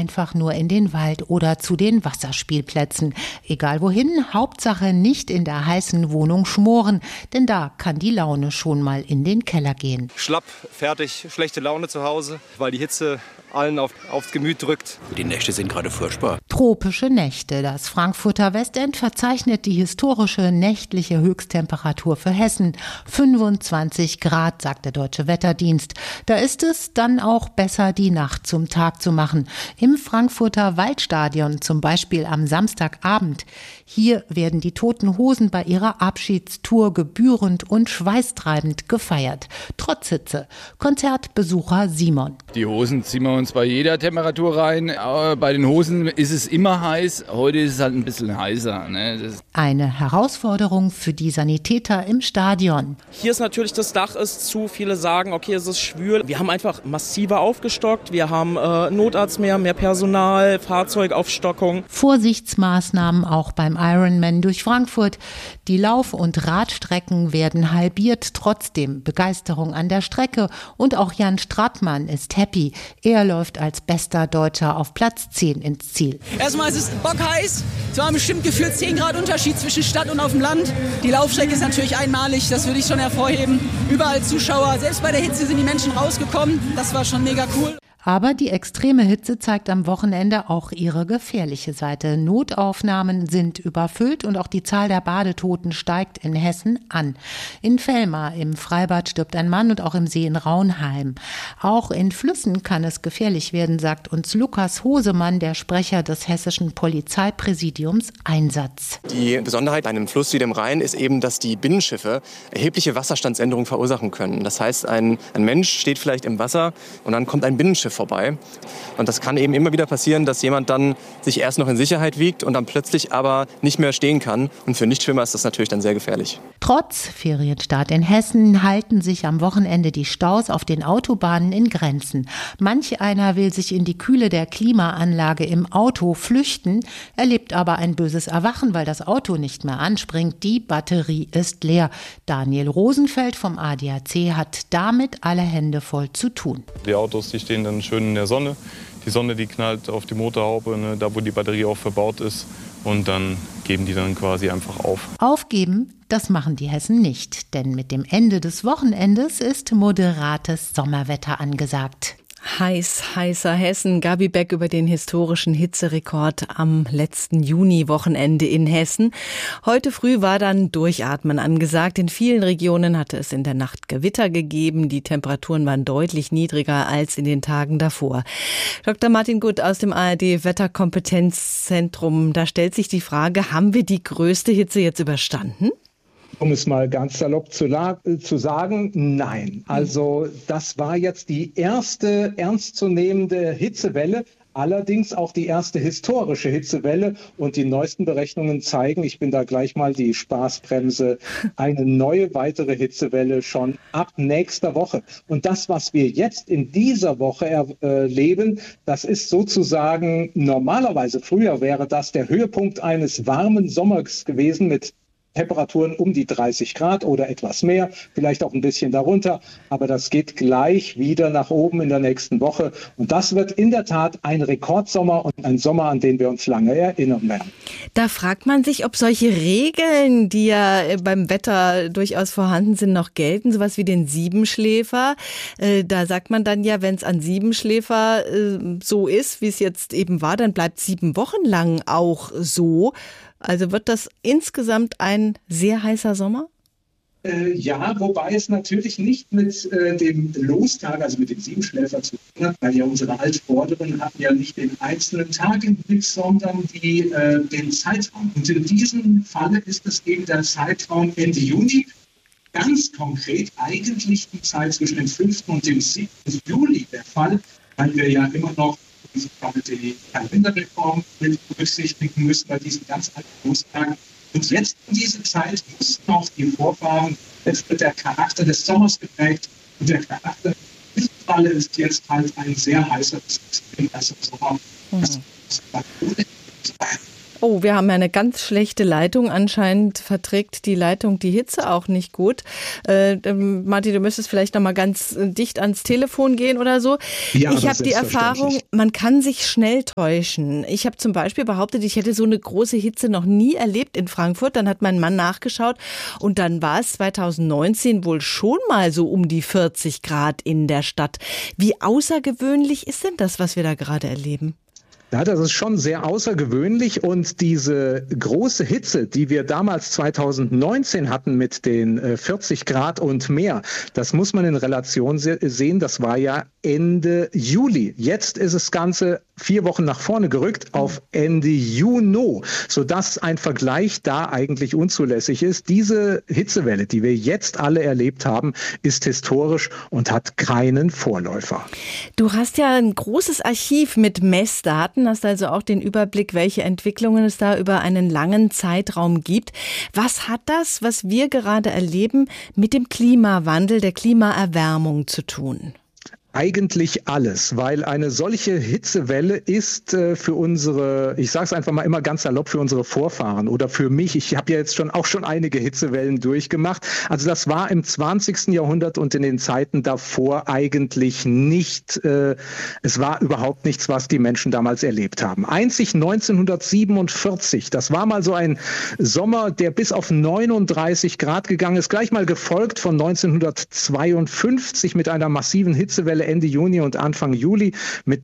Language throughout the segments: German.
einfach nur in den Wald oder zu den Wasserspielplätzen. Egal wohin, Hauptsache nicht in der heißen Wohnung schmoren, denn da kann die Laune schon mal in den Keller gehen. Schlapp, fertig, schlechte Laune zu Hause, weil die Hitze allen aufs Gemüt drückt. Die Nächte sind gerade furchtbar. Tropische Nächte. Das Frankfurter Westend verzeichnet die historische nächtliche Höchsttemperatur für Hessen. 25 Grad, sagt der Deutsche Wetterdienst. Da ist es dann auch besser, die Nacht zum Tag zu machen. Im Frankfurter Waldstadion zum Beispiel am Samstagabend. Hier werden die Toten Hosen bei ihrer Abschiedstour gebührend und schweißtreibend gefeiert. Trotz Hitze. Konzertbesucher Simon. Die Hosen ziehen wir uns bei jeder Temperatur rein. Aber bei den Hosen ist es immer heiß. Heute ist es halt ein bisschen heißer. Eine Herausforderung für die Sanitäter im Stadion. Hier ist natürlich das Dach ist zu. Viele sagen, okay, es ist schwül. Wir haben einfach massiver aufgestockt. Wir haben Notarzt mehr Personal, Fahrzeugaufstockung. Vorsichtsmaßnahmen auch beim Ironman durch Frankfurt. Die Lauf- und Radstrecken werden halbiert. Trotzdem Begeisterung an der Strecke. Und auch Jan Strattmann ist happy. Er läuft als bester Deutscher auf Platz 10 ins Ziel. Erstmal ist es bockheiß. Es waren bestimmt gefühlt 10 Grad Unterschied zwischen Stadt und auf dem Land. Die Laufstrecke ist natürlich einmalig, das würde ich schon hervorheben. Überall Zuschauer, selbst bei der Hitze sind die Menschen rausgekommen. Das war schon mega cool. Aber die extreme Hitze zeigt am Wochenende auch ihre gefährliche Seite. Notaufnahmen sind überfüllt und auch die Zahl der Badetoten steigt in Hessen an. In Velmar im Freibad stirbt ein Mann und auch im See in Raunheim. Auch in Flüssen kann es gefährlich werden, sagt uns Lukas Hosemann, der Sprecher des hessischen Polizeipräsidiums Einsatz. Die Besonderheit bei einem Fluss wie dem Rhein ist eben, dass die Binnenschiffe erhebliche Wasserstandsänderungen verursachen können. Das heißt, ein Mensch steht vielleicht im Wasser und dann kommt ein Binnenschiff vorbei. Und das kann eben immer wieder passieren, dass jemand dann sich erst noch in Sicherheit wiegt und dann plötzlich aber nicht mehr stehen kann. Und für Nichtschwimmer ist das natürlich dann sehr gefährlich. Trotz Ferienstart in Hessen halten sich am Wochenende die Staus auf den Autobahnen in Grenzen. Manch einer will sich in die Kühle der Klimaanlage im Auto flüchten, erlebt aber ein böses Erwachen, weil das Auto nicht mehr anspringt. Die Batterie ist leer. Daniel Rosenfeld vom ADAC hat damit alle Hände voll zu tun. Die Autos, die stehen dann schön in der Sonne. Die Sonne, die knallt auf die Motorhaube, da wo die Batterie auch verbaut ist. Und dann geben die dann quasi einfach auf. Aufgeben, das machen die Hessen nicht. Denn mit dem Ende des Wochenendes ist moderates Sommerwetter angesagt. Heißer Hessen. Gabi Beck über den historischen Hitzerekord am letzten Juni-Wochenende in Hessen. Heute früh war dann Durchatmen angesagt. In vielen Regionen hatte es in der Nacht Gewitter gegeben. Die Temperaturen waren deutlich niedriger als in den Tagen davor. Dr. Martin Gutt aus dem ARD-Wetterkompetenzzentrum. Da stellt sich die Frage, haben wir die größte Hitze jetzt überstanden? Um es mal ganz salopp zu sagen, nein. Also das war jetzt die erste ernstzunehmende Hitzewelle, allerdings auch die erste historische Hitzewelle. Und die neuesten Berechnungen zeigen, ich bin da gleich mal die Spaßbremse, eine neue weitere Hitzewelle schon ab nächster Woche. Und das, was wir jetzt in dieser Woche erleben, das ist sozusagen normalerweise, früher wäre das der Höhepunkt eines warmen Sommers gewesen mit Temperaturen um die 30 Grad oder etwas mehr, vielleicht auch ein bisschen darunter. Aber das geht gleich wieder nach oben in der nächsten Woche. Und das wird in der Tat ein Rekordsommer und ein Sommer, an den wir uns lange erinnern werden. Da fragt man sich, ob solche Regeln, die ja beim Wetter durchaus vorhanden sind, noch gelten. Sowas wie den Siebenschläfer. Da sagt man dann ja, wenn es an Siebenschläfer so ist, wie es jetzt eben war, dann bleibt 7 Wochen lang auch so. Also wird das insgesamt ein sehr heißer Sommer? Ja, wobei es natürlich nicht mit dem Lostag, also mit dem Siebenschläfer zu tun hat, weil ja unsere Altvorderen hatten ja nicht den einzelnen Tag im Blick, sondern den Zeitraum. Und in diesem Falle ist es eben der Zeitraum Ende Juni, ganz konkret eigentlich die Zeit zwischen dem 5. und dem 7. Juli der Fall, weil wir ja immer noch die Kalenderreform mit berücksichtigen müssen bei diesen ganz alten Lostage. Und jetzt in dieser Zeit mussten auch die Vorfahren, jetzt wird der Charakter des Sommers geprägt und der Charakter in diesem Falle ist jetzt halt ein sehr heißer Sommer. Oh, wir haben ja eine ganz schlechte Leitung. Anscheinend verträgt die Leitung die Hitze auch nicht gut. Martin, du müsstest vielleicht noch mal ganz dicht ans Telefon gehen oder so. Ja, ich habe die Erfahrung, man kann sich schnell täuschen. Ich habe zum Beispiel behauptet, ich hätte so eine große Hitze noch nie erlebt in Frankfurt. Dann hat mein Mann nachgeschaut und dann war es 2019 wohl schon mal so um die 40 Grad in der Stadt. Wie außergewöhnlich ist denn das, was wir da gerade erleben? Ja, das ist schon sehr außergewöhnlich und diese große Hitze, die wir damals 2019 hatten mit den 40 Grad und mehr, das muss man in Relation sehen, das war ja Ende Juli. Jetzt ist das Ganze 4 Wochen nach vorne gerückt auf Ende Juni, sodass ein Vergleich da eigentlich unzulässig ist. Diese Hitzewelle, die wir jetzt alle erlebt haben, ist historisch und hat keinen Vorläufer. Du hast ja ein großes Archiv mit Messdaten, hast also auch den Überblick, welche Entwicklungen es da über einen langen Zeitraum gibt. Was hat das, was wir gerade erleben, mit dem Klimawandel, der Klimaerwärmung zu tun? Eigentlich alles, weil eine solche Hitzewelle ist für unsere, ich sage es einfach mal immer ganz salopp, für unsere Vorfahren oder für mich. Ich habe ja jetzt schon einige Hitzewellen durchgemacht. Also das war im 20. Jahrhundert und in den Zeiten davor eigentlich nicht, es war überhaupt nichts, was die Menschen damals erlebt haben. Einzig 1947, das war mal so ein Sommer, der bis auf 39 Grad gegangen ist, gleich mal gefolgt von 1952 mit einer massiven Hitzewelle Ende Juni und Anfang Juli mit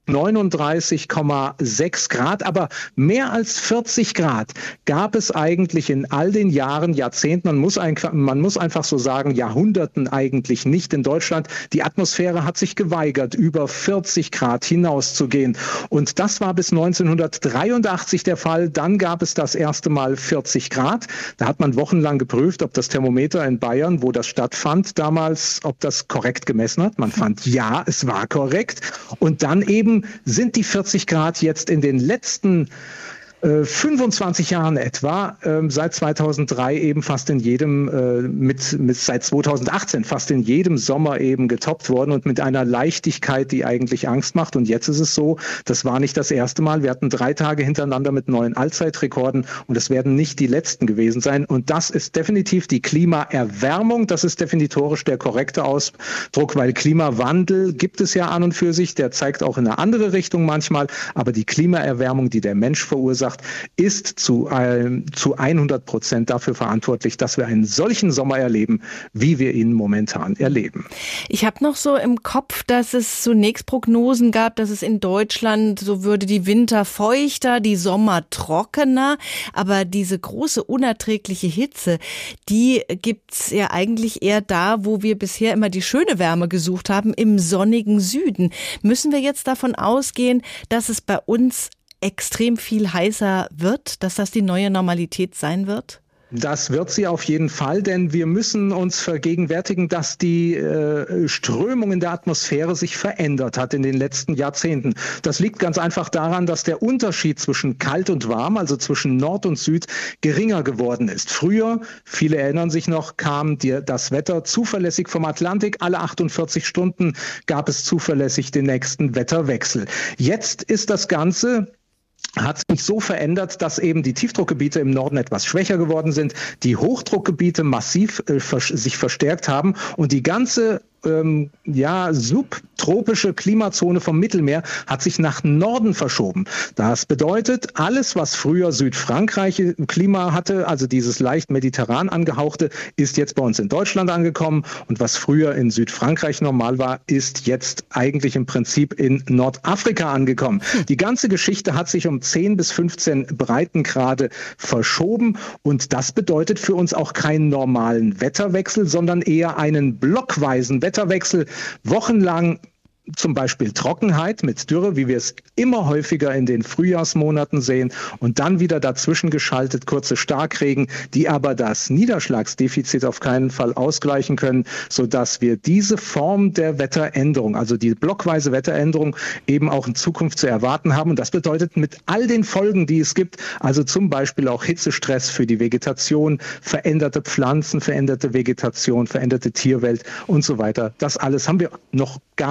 39,6 Grad. Aber mehr als 40 Grad gab es eigentlich in all den Jahren, Jahrzehnten, man muss einfach so sagen, Jahrhunderten eigentlich nicht in Deutschland. Die Atmosphäre hat sich geweigert, über 40 Grad hinauszugehen. Und das war bis 1983 der Fall. Dann gab es das erste Mal 40 Grad. Da hat man wochenlang geprüft, ob das Thermometer in Bayern, wo das stattfand, damals, ob das korrekt gemessen hat. Man fand, ja, es war korrekt. Und dann eben sind die 40 Grad jetzt in den letzten 25 Jahren etwa, seit 2003 eben fast in jedem, seit 2018 fast in jedem Sommer eben getoppt worden und mit einer Leichtigkeit, die eigentlich Angst macht. Und jetzt ist es so, das war nicht das erste Mal. Wir hatten 3 Tage hintereinander mit neuen Allzeitrekorden und es werden nicht die letzten gewesen sein. Und das ist definitiv die Klimaerwärmung. Das ist definitorisch der korrekte Ausdruck, weil Klimawandel gibt es ja an und für sich. Der zeigt auch in eine andere Richtung manchmal. Aber die Klimaerwärmung, die der Mensch verursacht, ist zu 100% dafür verantwortlich, dass wir einen solchen Sommer erleben, wie wir ihn momentan erleben. Ich habe noch so im Kopf, dass es zunächst Prognosen gab, dass es in Deutschland, so würde die Winter feuchter, die Sommer trockener, aber diese große unerträgliche Hitze, die gibt's ja eigentlich eher da, wo wir bisher immer die schöne Wärme gesucht haben, im sonnigen Süden. Müssen wir jetzt davon ausgehen, dass es bei uns extrem viel heißer wird, dass das die neue Normalität sein wird? Das wird sie auf jeden Fall, denn wir müssen uns vergegenwärtigen, dass die Strömung in der Atmosphäre sich verändert hat in den letzten Jahrzehnten. Das liegt ganz einfach daran, dass der Unterschied zwischen kalt und warm, also zwischen Nord und Süd, geringer geworden ist. Früher, viele erinnern sich noch, kam das Wetter zuverlässig vom Atlantik. Alle 48 Stunden gab es zuverlässig den nächsten Wetterwechsel. Jetzt ist das Ganze hat sich so verändert, dass eben die Tiefdruckgebiete im Norden etwas schwächer geworden sind, die Hochdruckgebiete massiv sich verstärkt haben und die ganze subtropische Klimazone vom Mittelmeer hat sich nach Norden verschoben. Das bedeutet, alles, was früher Südfrankreich Klima hatte, also dieses leicht mediterran angehauchte, ist jetzt bei uns in Deutschland angekommen und was früher in Südfrankreich normal war, ist jetzt eigentlich im Prinzip in Nordafrika angekommen. Die ganze Geschichte hat sich um 10 bis 15 Breitengrade verschoben und das bedeutet für uns auch keinen normalen Wetterwechsel, sondern eher einen blockweisen Wetterwechsel, wochenlang zum Beispiel Trockenheit mit Dürre, wie wir es immer häufiger in den Frühjahrsmonaten sehen und dann wieder dazwischen geschaltet kurze Starkregen, die aber das Niederschlagsdefizit auf keinen Fall ausgleichen können, sodass wir diese Form der Wetteränderung, also die blockweise Wetteränderung eben auch in Zukunft zu erwarten haben. Und das bedeutet mit all den Folgen, die es gibt, also zum Beispiel auch Hitzestress für die Vegetation, veränderte Pflanzen, veränderte Vegetation, veränderte Tierwelt und so weiter. Das alles haben wir noch gar nicht so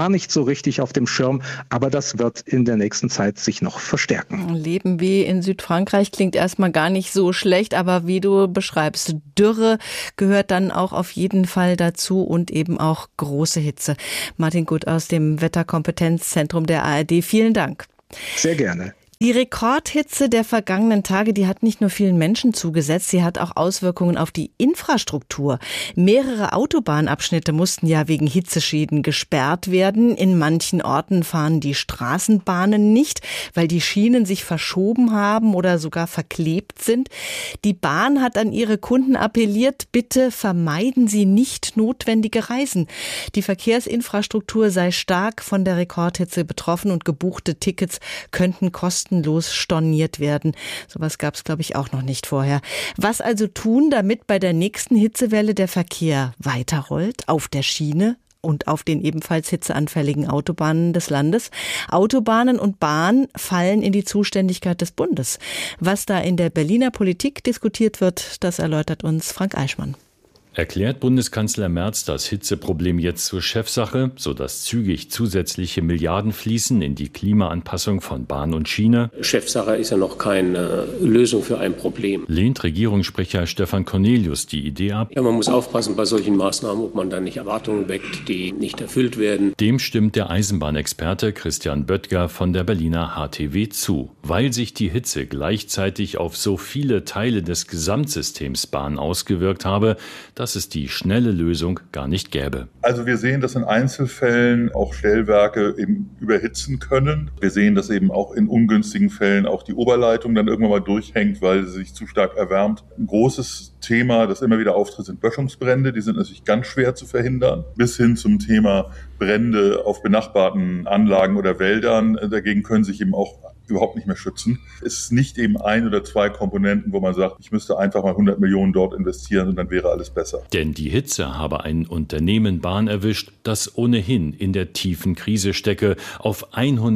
richtig auf dem Schirm, aber das wird in der nächsten Zeit sich noch verstärken. Leben wie in Südfrankreich klingt erstmal gar nicht so schlecht, aber wie du beschreibst, Dürre gehört dann auch auf jeden Fall dazu und eben auch große Hitze. Martin Gut aus dem Wetterkompetenzzentrum der ARD, vielen Dank. Sehr gerne. Die Rekordhitze der vergangenen Tage, die hat nicht nur vielen Menschen zugesetzt, sie hat auch Auswirkungen auf die Infrastruktur. Mehrere Autobahnabschnitte mussten ja wegen Hitzeschäden gesperrt werden. In manchen Orten fahren die Straßenbahnen nicht, weil die Schienen sich verschoben haben oder sogar verklebt sind. Die Bahn hat an ihre Kunden appelliert, bitte vermeiden Sie nicht notwendige Reisen. Die Verkehrsinfrastruktur sei stark von der Rekordhitze betroffen und gebuchte Tickets könnten kostenlos storniert werden. Sowas gab es, glaube ich, auch noch nicht vorher. Was also tun, damit bei der nächsten Hitzewelle der Verkehr weiterrollt, auf der Schiene und auf den ebenfalls hitzeanfälligen Autobahnen des Landes? Autobahnen und Bahn fallen in die Zuständigkeit des Bundes. Was da in der Berliner Politik diskutiert wird, das erläutert uns Frank Eichmann. Erklärt Bundeskanzler Merz das Hitzeproblem jetzt zur Chefsache, sodass zügig zusätzliche Milliarden fließen in die Klimaanpassung von Bahn und Schiene? Chefsache ist ja noch keine Lösung für ein Problem. Lehnt Regierungssprecher Stefan Cornelius die Idee ab? Ja, man muss aufpassen bei solchen Maßnahmen, ob man da nicht Erwartungen weckt, die nicht erfüllt werden. Dem stimmt der Eisenbahnexperte Christian Böttger von der Berliner HTW zu. Weil sich die Hitze gleichzeitig auf so viele Teile des Gesamtsystems Bahn ausgewirkt habe, dass es die schnelle Lösung gar nicht gäbe. Also wir sehen, dass in Einzelfällen auch Stellwerke eben überhitzen können. Wir sehen, dass eben auch in ungünstigen Fällen auch die Oberleitung dann irgendwann mal durchhängt, weil sie sich zu stark erwärmt. Ein großes Thema, das immer wieder auftritt, sind Böschungsbrände. Die sind natürlich ganz schwer zu verhindern. Bis hin zum Thema Brände auf benachbarten Anlagen oder Wäldern. Dagegen können sich eben auch überhaupt nicht mehr schützen. Es ist nicht eben ein oder zwei Komponenten, wo man sagt, ich müsste einfach mal 100 Millionen dort investieren und dann wäre alles besser. Denn die Hitze habe ein Unternehmen Bahn erwischt, das ohnehin in der tiefen Krise stecke. Auf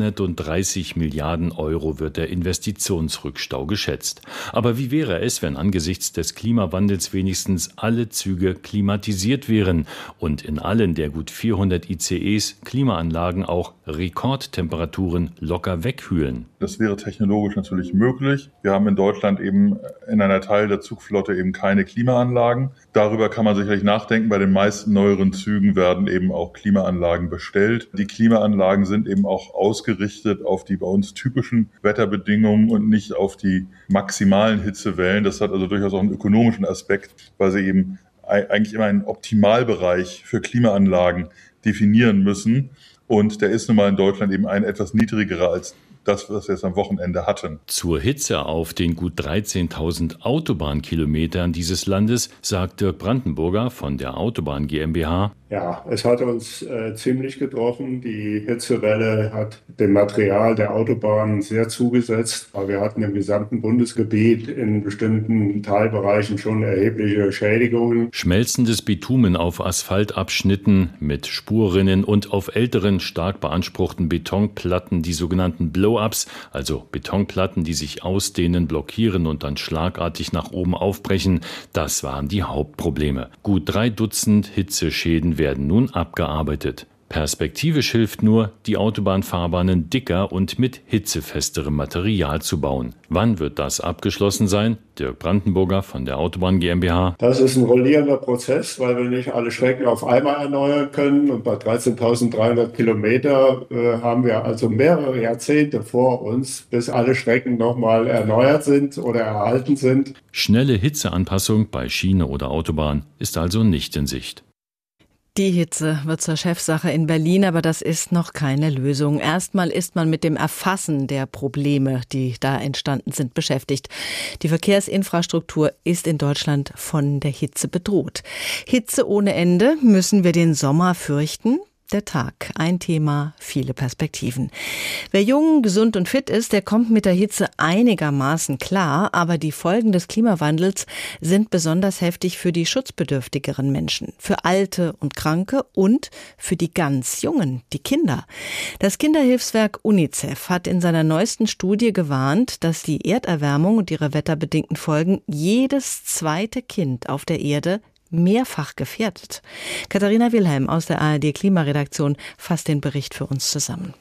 130 Milliarden Euro wird der Investitionsrückstau geschätzt. Aber wie wäre es, wenn angesichts des Klimawandels wenigstens alle Züge klimatisiert wären und in allen der gut 400 ICEs Klimaanlagen auch Rekordtemperaturen locker wegkühlen? Das wäre technologisch natürlich möglich. Wir haben in Deutschland eben in einer Teil der Zugflotte eben keine Klimaanlagen. Darüber kann man sicherlich nachdenken. Bei den meisten neueren Zügen werden eben auch Klimaanlagen bestellt. Die Klimaanlagen sind eben auch ausgerichtet auf die bei uns typischen Wetterbedingungen und nicht auf die maximalen Hitzewellen. Das hat also durchaus auch einen ökonomischen Aspekt, weil sie eben eigentlich immer einen Optimalbereich für Klimaanlagen definieren müssen. Und der ist nun mal in Deutschland eben ein etwas niedrigerer als das, was wir jetzt am Wochenende hatten. Zur Hitze auf den gut 13.000 Autobahnkilometern dieses Landes sagt Dirk Brandenburger von der Autobahn GmbH: Ja, es hat uns ziemlich getroffen. Die Hitzewelle hat dem Material der Autobahnen sehr zugesetzt. Aber wir hatten im gesamten Bundesgebiet in bestimmten Teilbereichen schon erhebliche Schädigungen. Schmelzendes Bitumen auf Asphaltabschnitten mit Spurrinnen und auf älteren, stark beanspruchten Betonplatten, die sogenannten Blow-ups, also Betonplatten, die sich ausdehnen, blockieren und dann schlagartig nach oben aufbrechen, das waren die Hauptprobleme. Gut 3 Dutzend Hitzeschäden werden nun abgearbeitet. Perspektivisch hilft nur, die Autobahnfahrbahnen dicker und mit hitzefesterem Material zu bauen. Wann wird das abgeschlossen sein? Dirk Brandenburger von der Autobahn GmbH: Das ist ein rollierender Prozess, weil wir nicht alle Strecken auf einmal erneuern können. Und bei 13.300 Kilometer haben wir also mehrere Jahrzehnte vor uns, bis alle Strecken nochmal erneuert sind oder erhalten sind. Schnelle Hitzeanpassung bei Schiene oder Autobahn ist also nicht in Sicht. Die Hitze wird zur Chefsache in Berlin, aber das ist noch keine Lösung. Erstmal ist man mit dem Erfassen der Probleme, die da entstanden sind, beschäftigt. Die Verkehrsinfrastruktur ist in Deutschland von der Hitze bedroht. Hitze ohne Ende, müssen wir den Sommer fürchten? Der Tag, ein Thema, viele Perspektiven. Wer jung, gesund und fit ist, der kommt mit der Hitze einigermaßen klar, aber die Folgen des Klimawandels sind besonders heftig für die schutzbedürftigeren Menschen, für Alte und Kranke und für die ganz Jungen, die Kinder. Das Kinderhilfswerk UNICEF hat in seiner neuesten Studie gewarnt, dass die Erderwärmung und ihre wetterbedingten Folgen jedes zweite Kind auf der Erde mehrfach gefährdet. Katharina Wilhelm aus der ARD-Klimaredaktion fasst den Bericht für uns zusammen.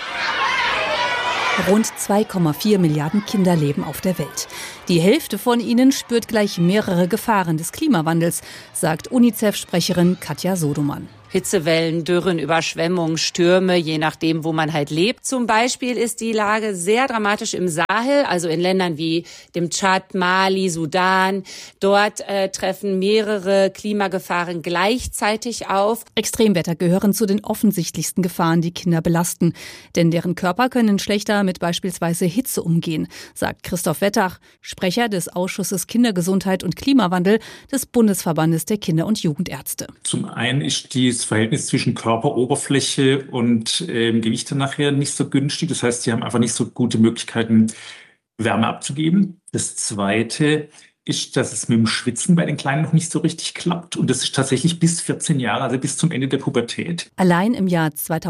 Rund 2,4 Milliarden Kinder leben auf der Welt. Die Hälfte von ihnen spürt gleich mehrere Gefahren des Klimawandels, sagt UNICEF-Sprecherin Katja Sodoman. Hitzewellen, Dürren, Überschwemmungen, Stürme, je nachdem, wo man halt lebt. Zum Beispiel ist die Lage sehr dramatisch im Sahel, also in Ländern wie dem Tschad, Mali, Sudan. Dort treffen mehrere Klimagefahren gleichzeitig auf. Extremwetter gehören zu den offensichtlichsten Gefahren, die Kinder belasten. Denn deren Körper können schlechter mit beispielsweise Hitze umgehen, sagt Christoph Wettach, Sprecher des Ausschusses Kindergesundheit und Klimawandel des Bundesverbandes der Kinder- und Jugendärzte. Zum einen ist das Verhältnis zwischen Körperoberfläche und Gewicht nachher nicht so günstig. Das heißt, sie haben einfach nicht so gute Möglichkeiten, Wärme abzugeben. Das Zweite ist, dass es mit dem Schwitzen bei den Kleinen noch nicht so richtig klappt. Und das ist tatsächlich bis 14 Jahre, also bis zum Ende der Pubertät. Allein im Jahr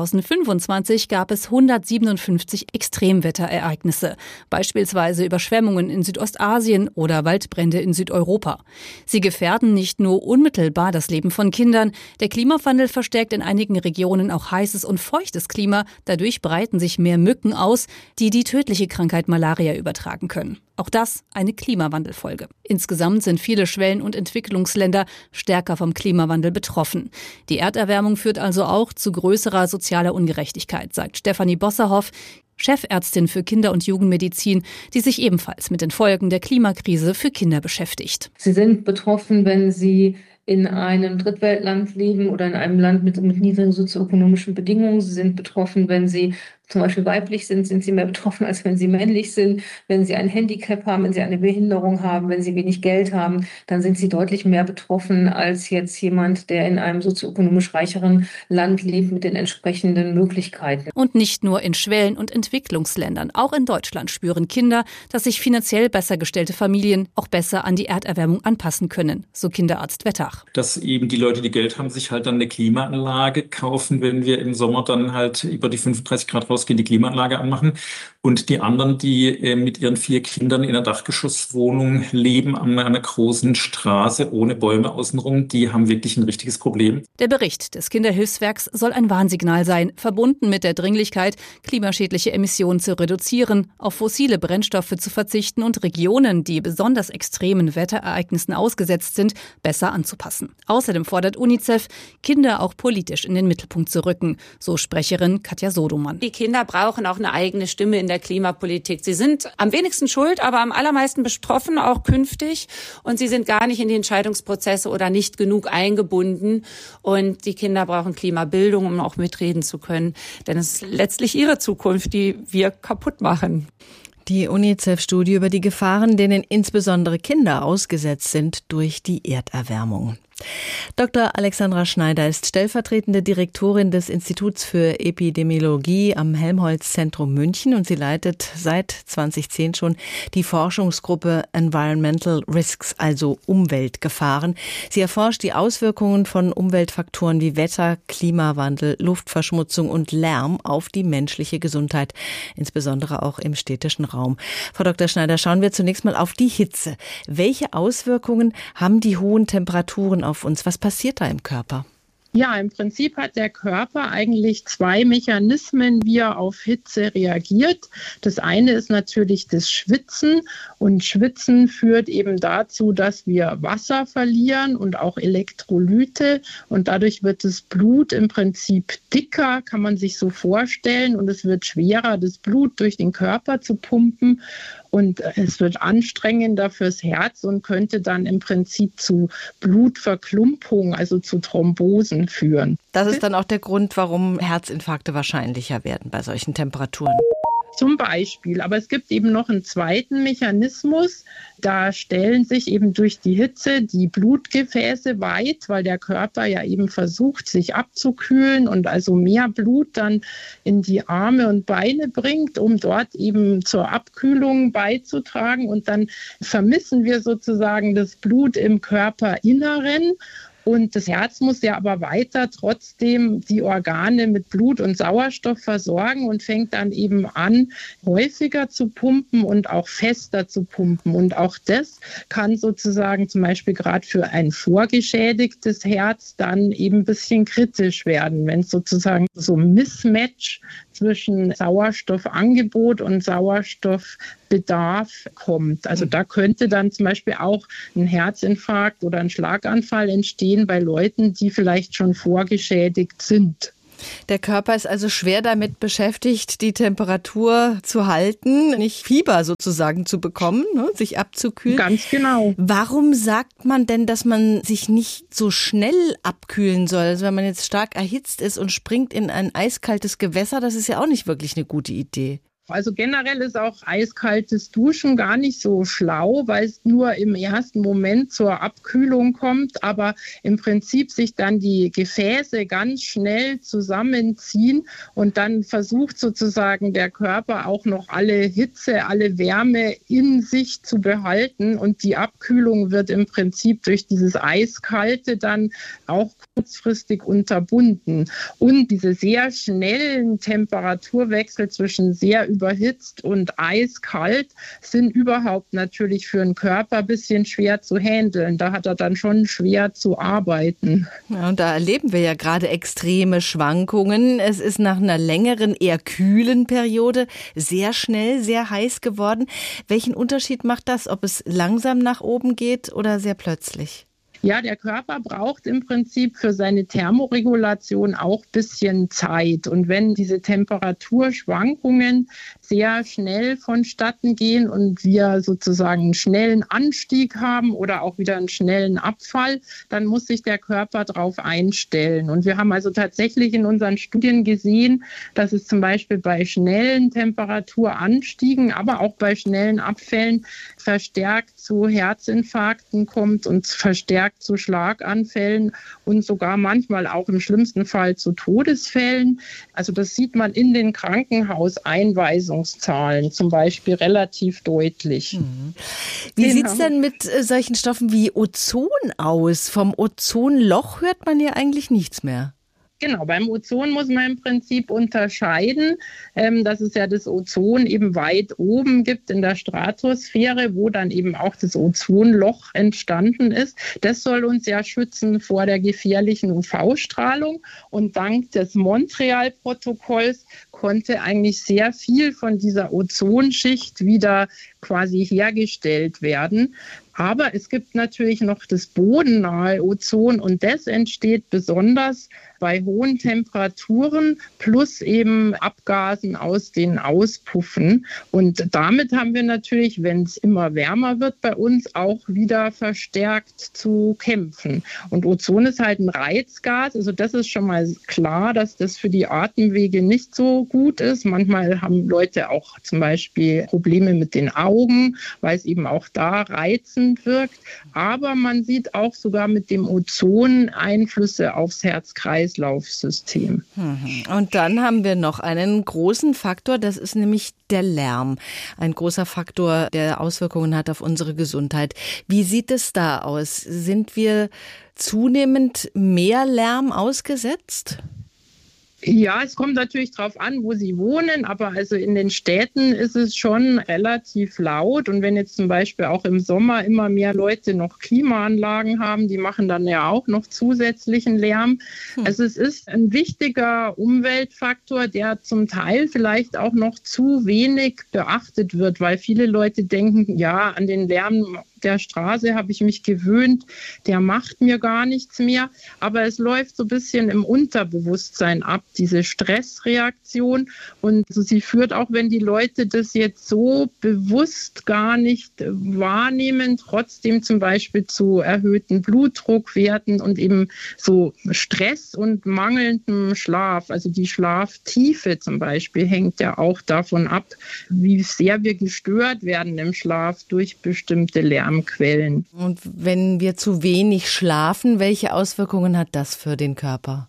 2025 gab es 157 Extremwetterereignisse, beispielsweise Überschwemmungen in Südostasien oder Waldbrände in Südeuropa. Sie gefährden nicht nur unmittelbar das Leben von Kindern. Der Klimawandel verstärkt in einigen Regionen auch heißes und feuchtes Klima. Dadurch breiten sich mehr Mücken aus, die die tödliche Krankheit Malaria übertragen können. Auch das eine Klimawandelfolge. Insgesamt sind viele Schwellen- und Entwicklungsländer stärker vom Klimawandel betroffen. Die Erderwärmung führt also auch zu größerer sozialer Ungerechtigkeit, sagt Stefanie Bosserhoff, Chefärztin für Kinder- und Jugendmedizin, die sich ebenfalls mit den Folgen der Klimakrise für Kinder beschäftigt. Sie sind betroffen, wenn sie in einem Drittweltland leben oder in einem Land mit niedrigen sozioökonomischen Bedingungen. Sie sind betroffen, wenn sie zum Beispiel weiblich sind sie mehr betroffen, als wenn sie männlich sind. Wenn sie ein Handicap haben, wenn sie eine Behinderung haben, wenn sie wenig Geld haben, dann sind sie deutlich mehr betroffen als jetzt jemand, der in einem sozioökonomisch reicheren Land lebt mit den entsprechenden Möglichkeiten. Und nicht nur in Schwellen- und Entwicklungsländern. Auch in Deutschland spüren Kinder, dass sich finanziell besser gestellte Familien auch besser an die Erderwärmung anpassen können, so Kinderarzt Wettach. Dass eben die Leute, die Geld haben, sich halt dann eine Klimaanlage kaufen, wenn wir im Sommer dann halt über die 35 Grad rausgehen, die Klimaanlage anmachen. Und die anderen, die mit ihren 4 Kindern in einer Dachgeschosswohnung leben, an einer großen Straße ohne Bäume außenrum, die haben wirklich ein richtiges Problem. Der Bericht des Kinderhilfswerks soll ein Warnsignal sein, verbunden mit der Dringlichkeit, klimaschädliche Emissionen zu reduzieren, auf fossile Brennstoffe zu verzichten und Regionen, die besonders extremen Wetterereignissen ausgesetzt sind, besser anzupassen. Außerdem fordert UNICEF, Kinder auch politisch in den Mittelpunkt zu rücken, so Sprecherin Katja Sodoman. Die Kinder brauchen auch eine eigene Stimme in der Klimapolitik. Sie sind am wenigsten schuld, aber am allermeisten betroffen, auch künftig. Und sie sind gar nicht in die Entscheidungsprozesse oder nicht genug eingebunden. Und die Kinder brauchen Klimabildung, um auch mitreden zu können. Denn es ist letztlich ihre Zukunft, die wir kaputt machen. Die UNICEF-Studie über die Gefahren, denen insbesondere Kinder ausgesetzt sind durch die Erderwärmung. Dr. Alexandra Schneider ist stellvertretende Direktorin des Instituts für Epidemiologie am Helmholtz-Zentrum München und sie leitet seit 2010 schon die Forschungsgruppe Environmental Risks, also Umweltgefahren. Sie erforscht die Auswirkungen von Umweltfaktoren wie Wetter, Klimawandel, Luftverschmutzung und Lärm auf die menschliche Gesundheit, insbesondere auch im städtischen Raum. Frau Dr. Schneider, schauen wir zunächst mal auf die Hitze. Welche Auswirkungen haben die hohen Temperaturen auf uns? Was passiert da im Körper? Ja, im Prinzip hat der Körper eigentlich 2 Mechanismen, wie er auf Hitze reagiert. Das eine ist natürlich das Schwitzen und Schwitzen führt eben dazu, dass wir Wasser verlieren und auch Elektrolyte und dadurch wird das Blut im Prinzip dicker, kann man sich so vorstellen, und es wird schwerer, das Blut durch den Körper zu pumpen. Und es wird anstrengender fürs Herz und könnte dann im Prinzip zu Blutverklumpung, also zu Thrombosen führen. Das ist dann auch der Grund, warum Herzinfarkte wahrscheinlicher werden bei solchen Temperaturen. Zum Beispiel. Aber es gibt eben noch einen zweiten Mechanismus. Da stellen sich eben durch die Hitze die Blutgefäße weit, weil der Körper ja eben versucht, sich abzukühlen und also mehr Blut dann in die Arme und Beine bringt, um dort eben zur Abkühlung beizutragen. Und dann vermissen wir sozusagen das Blut im Körperinneren. Und das Herz muss ja aber weiter trotzdem die Organe mit Blut und Sauerstoff versorgen und fängt dann eben an, häufiger zu pumpen und auch fester zu pumpen. Und auch das kann sozusagen zum Beispiel gerade für ein vorgeschädigtes Herz dann eben ein bisschen kritisch werden, wenn es sozusagen so ein Mismatch zwischen Sauerstoffangebot und Sauerstoffbedarf kommt. Also da könnte dann zum Beispiel auch ein Herzinfarkt oder ein Schlaganfall entstehen bei Leuten, die vielleicht schon vorgeschädigt sind. Der Körper ist also schwer damit beschäftigt, die Temperatur zu halten, nicht Fieber sozusagen zu bekommen, ne, sich abzukühlen. Ganz genau. Warum sagt man denn, dass man sich nicht so schnell abkühlen soll? Also wenn man jetzt stark erhitzt ist und springt in ein eiskaltes Gewässer, das ist ja auch nicht wirklich eine gute Idee. Also generell ist auch eiskaltes Duschen gar nicht so schlau, weil es nur im ersten Moment zur Abkühlung kommt, aber im Prinzip sich dann die Gefäße ganz schnell zusammenziehen und dann versucht sozusagen der Körper auch noch alle Hitze, alle Wärme in sich zu behalten und die Abkühlung wird im Prinzip durch dieses Eiskalte dann auch kurzfristig unterbunden. Und diese sehr schnellen Temperaturwechsel zwischen sehr überhitzt und eiskalt sind überhaupt natürlich für den Körper ein bisschen schwer zu handeln. Da hat er dann schon schwer zu arbeiten. Ja, und da erleben wir ja gerade extreme Schwankungen. Es ist nach einer längeren, eher kühlen Periode sehr schnell, sehr heiß geworden. Welchen Unterschied macht das, ob es langsam nach oben geht oder sehr plötzlich? Ja, der Körper braucht im Prinzip für seine Thermoregulation auch ein bisschen Zeit. Und wenn diese Temperaturschwankungen sehr schnell vonstatten gehen und wir sozusagen einen schnellen Anstieg haben oder auch wieder einen schnellen Abfall, dann muss sich der Körper darauf einstellen. Und wir haben also tatsächlich in unseren Studien gesehen, dass es zum Beispiel bei schnellen Temperaturanstiegen, aber auch bei schnellen Abfällen verstärkt zu Herzinfarkten kommt und verstärkt zu Schlaganfällen und sogar manchmal auch im schlimmsten Fall zu Todesfällen. Also das sieht man in den Krankenhauseinweisungszahlen zum Beispiel relativ deutlich. Wie sieht es denn mit solchen Stoffen wie Ozon aus? Vom Ozonloch hört man ja eigentlich nichts mehr. Genau, beim Ozon muss man im Prinzip unterscheiden, dass es ja das Ozon eben weit oben gibt in der Stratosphäre, wo dann eben auch das Ozonloch entstanden ist. Das soll uns ja schützen vor der gefährlichen UV-Strahlung. Und dank des Montreal-Protokolls konnte eigentlich sehr viel von dieser Ozonschicht wieder quasi hergestellt werden. Aber es gibt natürlich noch das bodennahe Ozon und das entsteht besonders bei hohen Temperaturen plus eben Abgasen aus den Auspuffen. Und damit haben wir natürlich, wenn es immer wärmer wird bei uns, auch wieder verstärkt zu kämpfen. Und Ozon ist halt ein Reizgas, also das ist schon mal klar, dass das für die Atemwege nicht so gut ist. Manchmal haben Leute auch zum Beispiel Probleme mit den Augen, weil es eben auch da reizend wirkt. Aber man sieht auch sogar mit dem Ozon Einflüsse aufs Herz-Kreislauf-System. Und dann haben wir noch einen großen Faktor, das ist nämlich der Lärm. Ein großer Faktor, der Auswirkungen hat auf unsere Gesundheit. Wie sieht es da aus? Sind wir zunehmend mehr Lärm ausgesetzt? Ja, es kommt natürlich darauf an, wo Sie wohnen, aber also in den Städten ist es schon relativ laut. Und wenn jetzt zum Beispiel auch im Sommer immer mehr Leute noch Klimaanlagen haben, die machen dann ja auch noch zusätzlichen Lärm. Also es ist ein wichtiger Umweltfaktor, der zum Teil vielleicht auch noch zu wenig beachtet wird, weil viele Leute denken, ja, an den Lärm der Straße habe ich mich gewöhnt, der macht mir gar nichts mehr. Aber es läuft so ein bisschen im Unterbewusstsein ab, diese Stressreaktion. Und also sie führt auch, wenn die Leute das jetzt so bewusst gar nicht wahrnehmen, trotzdem zum Beispiel zu erhöhten Blutdruckwerten und eben so Stress und mangelndem Schlaf. Also die Schlaftiefe zum Beispiel hängt ja auch davon ab, wie sehr wir gestört werden im Schlaf durch bestimmte Lärmquellen. Und wenn wir zu wenig schlafen, welche Auswirkungen hat das für den Körper?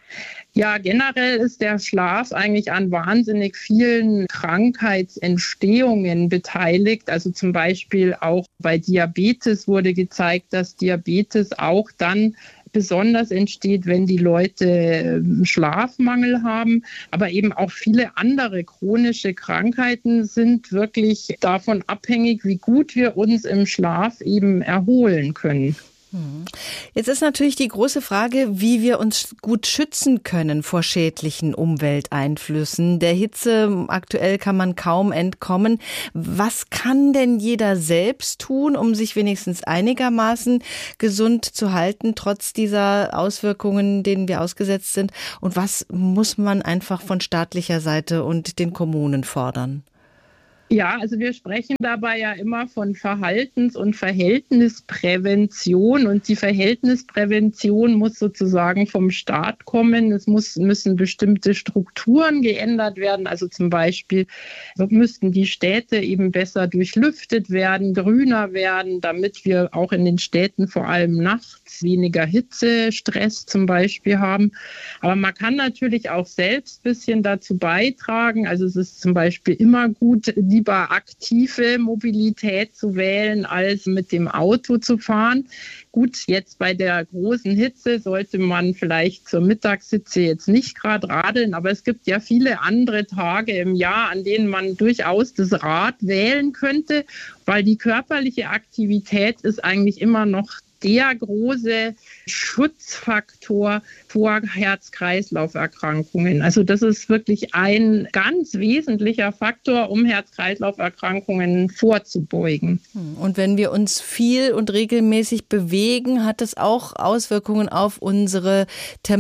Ja, generell ist der Schlaf eigentlich an wahnsinnig vielen Krankheitsentstehungen beteiligt. Also zum Beispiel auch bei Diabetes wurde gezeigt, dass Diabetes auch dann besonders entsteht, wenn die Leute Schlafmangel haben. Aber eben auch viele andere chronische Krankheiten sind wirklich davon abhängig, wie gut wir uns im Schlaf eben erholen können. Jetzt ist natürlich die große Frage, wie wir uns gut schützen können vor schädlichen Umwelteinflüssen. Der Hitze aktuell kann man kaum entkommen. Was kann denn jeder selbst tun, um sich wenigstens einigermaßen gesund zu halten, trotz dieser Auswirkungen, denen wir ausgesetzt sind? Und was muss man einfach von staatlicher Seite und den Kommunen fordern? Ja, also wir sprechen dabei ja immer von Verhaltens- und Verhältnisprävention, und die Verhältnisprävention muss sozusagen vom Staat kommen. Es müssen bestimmte Strukturen geändert werden, also zum Beispiel müssten die Städte eben besser durchlüftet werden, grüner werden, damit wir auch in den Städten vor allem nachts weniger Hitzestress zum Beispiel haben. Aber man kann natürlich auch selbst ein bisschen dazu beitragen. Also es ist zum Beispiel immer gut, lieber aktive Mobilität zu wählen, als mit dem Auto zu fahren. Gut, jetzt bei der großen Hitze sollte man vielleicht zur Mittagshitze jetzt nicht gerade radeln, aber es gibt ja viele andere Tage im Jahr, an denen man durchaus das Rad wählen könnte, weil die körperliche Aktivität ist eigentlich immer noch der große Schutzfaktor vor Herz-Kreislauf-Erkrankungen. Also das ist wirklich ein ganz wesentlicher Faktor, um Herz-Kreislauf-Erkrankungen vorzubeugen. Und wenn wir uns viel und regelmäßig bewegen, hat es auch Auswirkungen auf unsere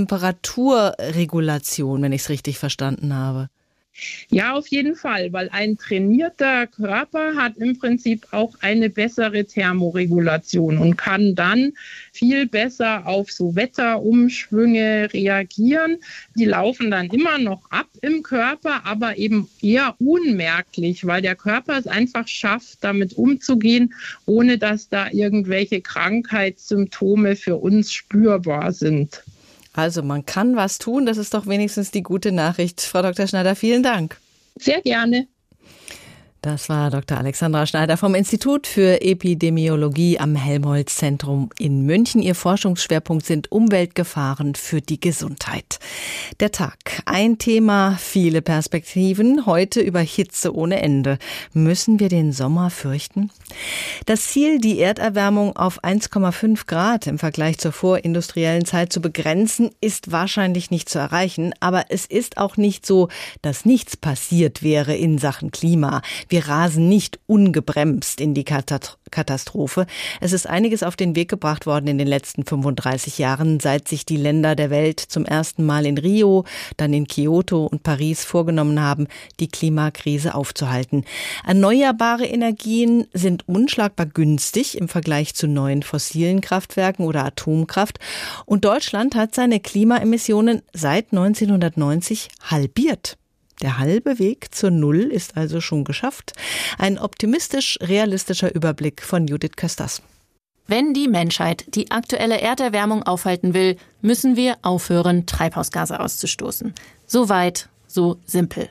Temperaturregulation, wenn ich es richtig verstanden habe. Ja, auf jeden Fall, weil ein trainierter Körper hat im Prinzip auch eine bessere Thermoregulation und kann dann viel besser auf so Wetterumschwünge reagieren. Die laufen dann immer noch ab im Körper, aber eben eher unmerklich, weil der Körper es einfach schafft, damit umzugehen, ohne dass da irgendwelche Krankheitssymptome für uns spürbar sind. Also man kann was tun, das ist doch wenigstens die gute Nachricht. Frau Dr. Schneider, vielen Dank. Sehr gerne. Das war Dr. Alexandra Schneider vom Institut für Epidemiologie am Helmholtz-Zentrum in München. Ihr Forschungsschwerpunkt sind Umweltgefahren für die Gesundheit. Der Tag. Ein Thema, viele Perspektiven. Heute über Hitze ohne Ende. Müssen wir den Sommer fürchten? Das Ziel, die Erderwärmung auf 1,5 Grad im Vergleich zur vorindustriellen Zeit zu begrenzen, ist wahrscheinlich nicht zu erreichen. Aber es ist auch nicht so, dass nichts passiert wäre in Sachen Klima. Wir rasen nicht ungebremst in die Katastrophe. Es ist einiges auf den Weg gebracht worden in den letzten 35 Jahren, seit sich die Länder der Welt zum ersten Mal in Rio, dann in Kyoto und Paris vorgenommen haben, die Klimakrise aufzuhalten. Erneuerbare Energien sind unschlagbar günstig im Vergleich zu neuen fossilen Kraftwerken oder Atomkraft. Und Deutschland hat seine Klimaemissionen seit 1990 halbiert. Der halbe Weg zur Null ist also schon geschafft. Ein optimistisch-realistischer Überblick von Judith Kösters. Wenn die Menschheit die aktuelle Erderwärmung aufhalten will, müssen wir aufhören, Treibhausgase auszustoßen. So weit, so simpel.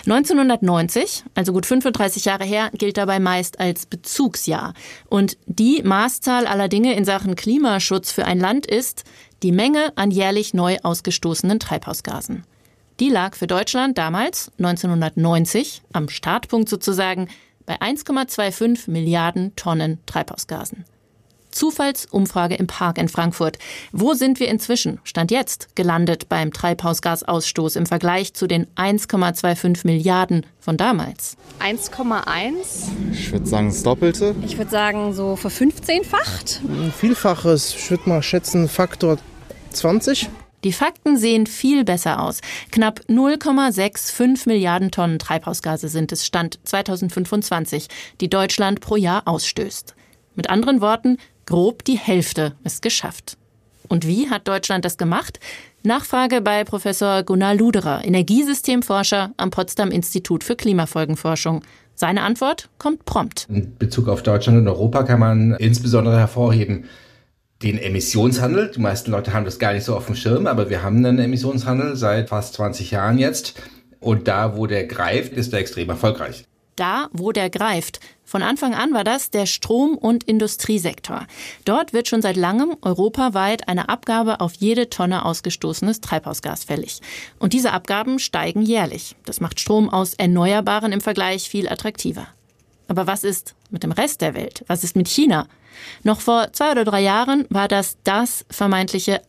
1990, also gut 35 Jahre her, gilt dabei meist als Bezugsjahr. Und die Maßzahl aller Dinge in Sachen Klimaschutz für ein Land ist die Menge an jährlich neu ausgestoßenen Treibhausgasen. Die lag für Deutschland damals, 1990, am Startpunkt sozusagen, bei 1,25 Milliarden Tonnen Treibhausgasen. Zufallsumfrage im Park in Frankfurt. Wo sind wir inzwischen, Stand jetzt, gelandet beim Treibhausgasausstoß im Vergleich zu den 1,25 Milliarden von damals? 1,1. Ich würde sagen das Doppelte. Ich würde sagen so ver-15-facht. Ein Vielfaches, ich würde mal schätzen Faktor 20. Die Fakten sehen viel besser aus. Knapp 0,65 Milliarden Tonnen Treibhausgase sind es Stand 2025, die Deutschland pro Jahr ausstößt. Mit anderen Worten, grob die Hälfte ist geschafft. Und wie hat Deutschland das gemacht? Nachfrage bei Professor Gunnar Luderer, Energiesystemforscher am Potsdam Institut für Klimafolgenforschung. Seine Antwort kommt prompt. In Bezug auf Deutschland und Europa kann man insbesondere hervorheben den Emissionshandel. Die meisten Leute haben das gar nicht so auf dem Schirm, aber wir haben einen Emissionshandel seit fast 20 Jahren jetzt. Und da, wo der greift, ist er extrem erfolgreich. Da, wo der greift. Von Anfang an war das der Strom- und Industriesektor. Dort wird schon seit langem europaweit eine Abgabe auf jede Tonne ausgestoßenes Treibhausgas fällig. Und diese Abgaben steigen jährlich. Das macht Strom aus Erneuerbaren im Vergleich viel attraktiver. Aber was ist mit dem Rest der Welt? Was ist mit China? Noch vor 2 oder 3 Jahren war das vermeintliche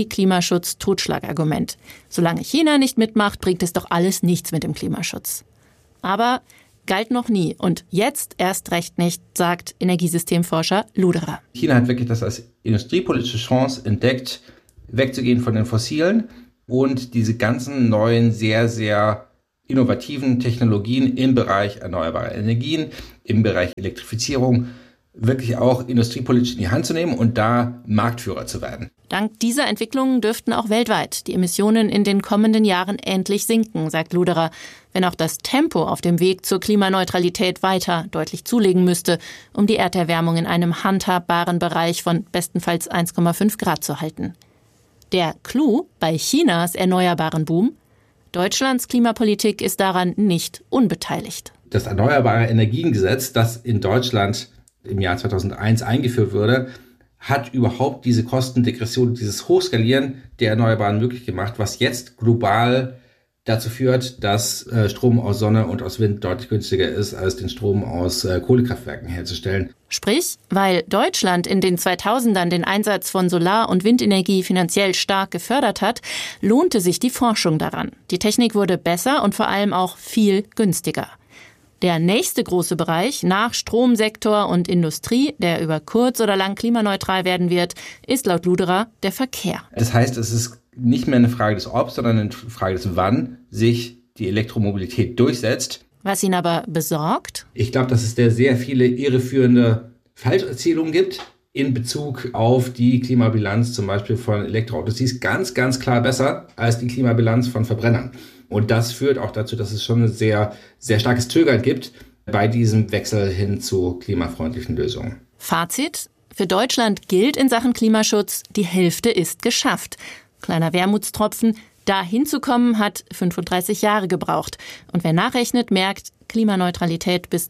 Anti-Klimaschutz-Totschlagargument. Solange China nicht mitmacht, bringt es doch alles nichts mit dem Klimaschutz. Aber galt noch nie und jetzt erst recht nicht, sagt Energiesystemforscher Luderer. China hat wirklich das als industriepolitische Chance entdeckt, wegzugehen von den Fossilen und diese ganzen neuen, sehr, sehr innovativen Technologien im Bereich erneuerbare Energien, im Bereich Elektrifizierung wirklich auch industriepolitisch in die Hand zu nehmen und da Marktführer zu werden. Dank dieser Entwicklungen dürften auch weltweit die Emissionen in den kommenden Jahren endlich sinken, sagt Luderer, wenn auch das Tempo auf dem Weg zur Klimaneutralität weiter deutlich zulegen müsste, um die Erderwärmung in einem handhabbaren Bereich von bestenfalls 1,5 Grad zu halten. Der Clou bei Chinas erneuerbaren Boom: Deutschlands Klimapolitik ist daran nicht unbeteiligt. Das Erneuerbare Energiengesetz, das in Deutschland im Jahr 2001 eingeführt wurde, hat überhaupt diese Kostendegression, dieses Hochskalieren der Erneuerbaren möglich gemacht, was jetzt global dazu führt, dass Strom aus Sonne und aus Wind deutlich günstiger ist, als den Strom aus Kohlekraftwerken herzustellen. Sprich, weil Deutschland in den 2000ern den Einsatz von Solar- und Windenergie finanziell stark gefördert hat, lohnte sich die Forschung daran. Die Technik wurde besser und vor allem auch viel günstiger. Der nächste große Bereich nach Stromsektor und Industrie, der über kurz oder lang klimaneutral werden wird, ist laut Luderer der Verkehr. Das heißt, es ist nicht mehr eine Frage des Ob, sondern eine Frage des Wann sich die Elektromobilität durchsetzt. Was ihn aber besorgt? Ich glaube, dass es da sehr viele irreführende Falscherzählungen gibt in Bezug auf die Klimabilanz zum Beispiel von Elektroautos. Die ist ganz, ganz klar besser als die Klimabilanz von Verbrennern. Und das führt auch dazu, dass es schon ein sehr, sehr starkes Zögern gibt bei diesem Wechsel hin zu klimafreundlichen Lösungen. Fazit: Für Deutschland gilt in Sachen Klimaschutz, die Hälfte ist geschafft. Kleiner Wermutstropfen: Da hinzukommen hat 35 Jahre gebraucht. Und wer nachrechnet, merkt, Klimaneutralität bis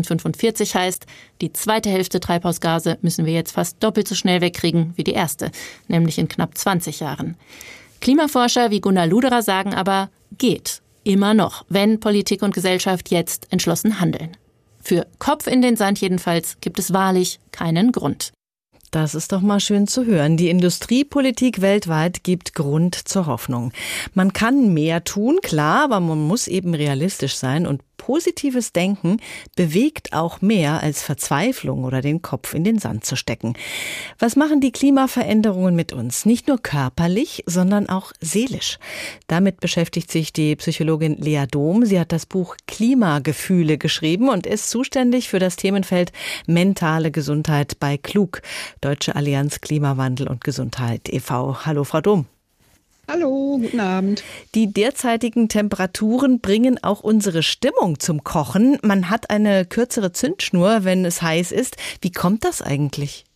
2045 heißt, die zweite Hälfte Treibhausgase müssen wir jetzt fast doppelt so schnell wegkriegen wie die erste, nämlich in knapp 20 Jahren. Klimaforscher wie Gunnar Luderer sagen aber, geht. Immer noch, wenn Politik und Gesellschaft jetzt entschlossen handeln. Für Kopf in den Sand jedenfalls gibt es wahrlich keinen Grund. Das ist doch mal schön zu hören. Die Industriepolitik weltweit gibt Grund zur Hoffnung. Man kann mehr tun, klar, aber man muss eben realistisch sein und positives Denken bewegt auch mehr als Verzweiflung oder den Kopf in den Sand zu stecken. Was machen die Klimaveränderungen mit uns? Nicht nur körperlich, sondern auch seelisch. Damit beschäftigt sich die Psychologin Lea Dom. Sie hat das Buch Klimagefühle geschrieben und ist zuständig für das Themenfeld mentale Gesundheit bei Klug, Deutsche Allianz Klimawandel und Gesundheit e.V. Hallo, Frau Dom. Hallo, guten Abend. Die derzeitigen Temperaturen bringen auch unsere Stimmung zum Kochen. Man hat eine kürzere Zündschnur, wenn es heiß ist. Wie kommt das eigentlich?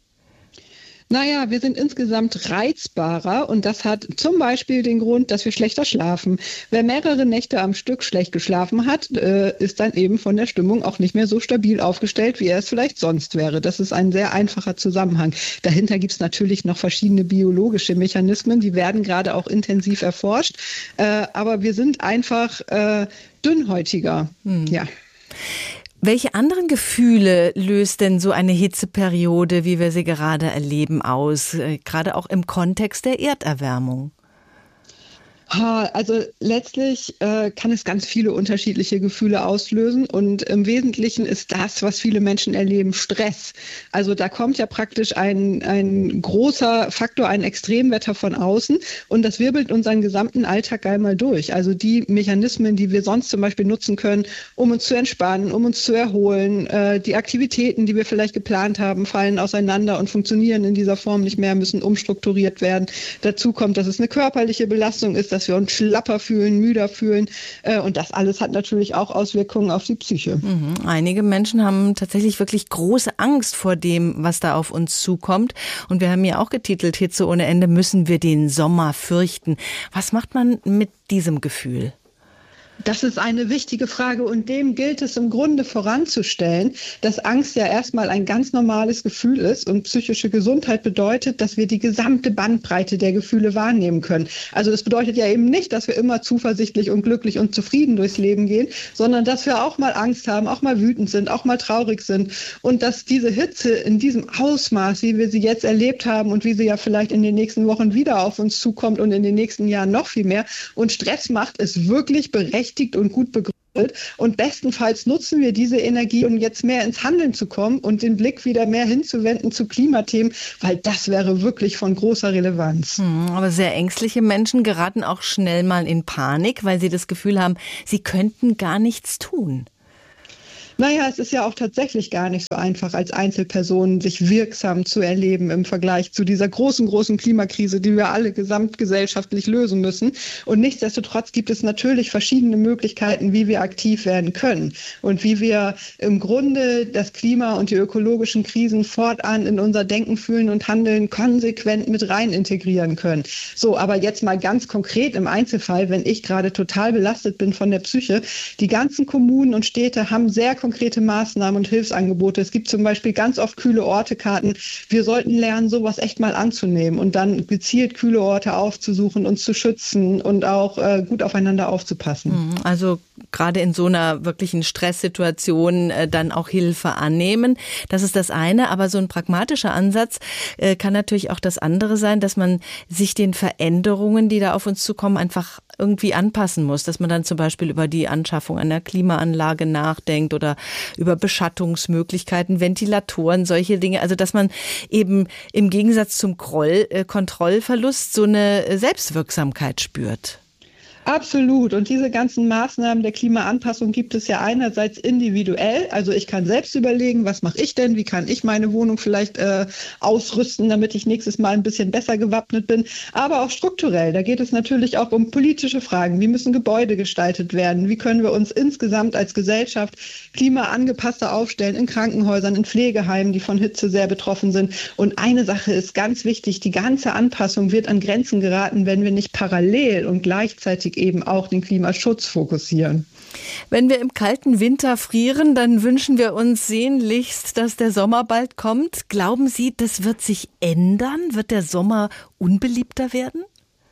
Naja, wir sind insgesamt reizbarer und das hat zum Beispiel den Grund, dass wir schlechter schlafen. Wer mehrere Nächte am Stück schlecht geschlafen hat, ist dann eben von der Stimmung auch nicht mehr so stabil aufgestellt, wie er es vielleicht sonst wäre. Das ist ein sehr einfacher Zusammenhang. Dahinter gibt es natürlich noch verschiedene biologische Mechanismen, die werden gerade auch intensiv erforscht. Aber wir sind einfach dünnhäutiger. Ja. Welche anderen Gefühle löst denn so eine Hitzeperiode, wie wir sie gerade erleben, aus? Gerade auch im Kontext der Erderwärmung. Also letztlich kann es ganz viele unterschiedliche Gefühle auslösen und im Wesentlichen ist das, was viele Menschen erleben, Stress. Also da kommt ja praktisch ein großer Faktor, ein Extremwetter von außen und das wirbelt unseren gesamten Alltag einmal durch. Also die Mechanismen, die wir sonst zum Beispiel nutzen können, um uns zu entspannen, um uns zu erholen, die Aktivitäten, die wir vielleicht geplant haben, fallen auseinander und funktionieren in dieser Form nicht mehr, müssen umstrukturiert werden. Dazu kommt, dass es eine körperliche Belastung ist, dass wir uns schlapper fühlen, müder fühlen. Und das alles hat natürlich auch Auswirkungen auf die Psyche. Einige Menschen haben tatsächlich wirklich große Angst vor dem, was da auf uns zukommt. Und wir haben ja auch getitelt, Hitze ohne Ende, müssen wir den Sommer fürchten. Was macht man mit diesem Gefühl? Das ist eine wichtige Frage und dem gilt es im Grunde voranzustellen, dass Angst ja erstmal ein ganz normales Gefühl ist und psychische Gesundheit bedeutet, dass wir die gesamte Bandbreite der Gefühle wahrnehmen können. Also das bedeutet ja eben nicht, dass wir immer zuversichtlich und glücklich und zufrieden durchs Leben gehen, sondern dass wir auch mal Angst haben, auch mal wütend sind, auch mal traurig sind und dass diese Hitze in diesem Ausmaß, wie wir sie jetzt erlebt haben und wie sie ja vielleicht in den nächsten Wochen wieder auf uns zukommt und in den nächsten Jahren noch viel mehr und Stress macht, ist wirklich berechtigt und gut begründet. Und bestenfalls nutzen wir diese Energie, um jetzt mehr ins Handeln zu kommen und den Blick wieder mehr hinzuwenden zu Klimathemen, weil das wäre wirklich von großer Relevanz. Aber sehr ängstliche Menschen geraten auch schnell mal in Panik, weil sie das Gefühl haben, sie könnten gar nichts tun. Naja, es ist ja auch tatsächlich gar nicht so einfach, als Einzelpersonen sich wirksam zu erleben im Vergleich zu dieser großen Klimakrise, die wir alle gesamtgesellschaftlich lösen müssen. Und nichtsdestotrotz gibt es natürlich verschiedene Möglichkeiten, wie wir aktiv werden können und wie wir im Grunde das Klima und die ökologischen Krisen fortan in unser Denken, Fühlen und Handeln konsequent mit rein integrieren können. So, aber jetzt mal ganz konkret im Einzelfall, wenn ich gerade total belastet bin von der Psyche, die ganzen Kommunen und Städte haben sehr konkrete Maßnahmen und Hilfsangebote. Es gibt zum Beispiel ganz oft kühle Orte-Karten. Wir sollten lernen, sowas echt mal anzunehmen und dann gezielt kühle Orte aufzusuchen, uns zu schützen und auch gut aufeinander aufzupassen. Also gerade in so einer wirklichen Stresssituation dann auch Hilfe annehmen. Das ist das eine, aber so ein pragmatischer Ansatz kann natürlich auch das andere sein, dass man sich den Veränderungen, die da auf uns zukommen, einfach irgendwie anpassen muss, dass man dann zum Beispiel über die Anschaffung einer Klimaanlage nachdenkt oder über Beschattungsmöglichkeiten, Ventilatoren, solche Dinge. Also dass man eben im Gegensatz zum Kontrollverlust so eine Selbstwirksamkeit spürt. Absolut. Und diese ganzen Maßnahmen der Klimaanpassung gibt es ja einerseits individuell. Also ich kann selbst überlegen, was mache ich denn? Wie kann ich meine Wohnung vielleicht ausrüsten, damit ich nächstes Mal ein bisschen besser gewappnet bin? Aber auch strukturell. Da geht es natürlich auch um politische Fragen. Wie müssen Gebäude gestaltet werden? Wie können wir uns insgesamt als Gesellschaft klimaangepasster aufstellen in Krankenhäusern, in Pflegeheimen, die von Hitze sehr betroffen sind? Und eine Sache ist ganz wichtig. Die ganze Anpassung wird an Grenzen geraten, wenn wir nicht parallel und gleichzeitig eben auch den Klimaschutz fokussieren. Wenn wir im kalten Winter frieren, dann wünschen wir uns sehnlichst, dass der Sommer bald kommt. Glauben Sie, das wird sich ändern? Wird der Sommer unbeliebter werden?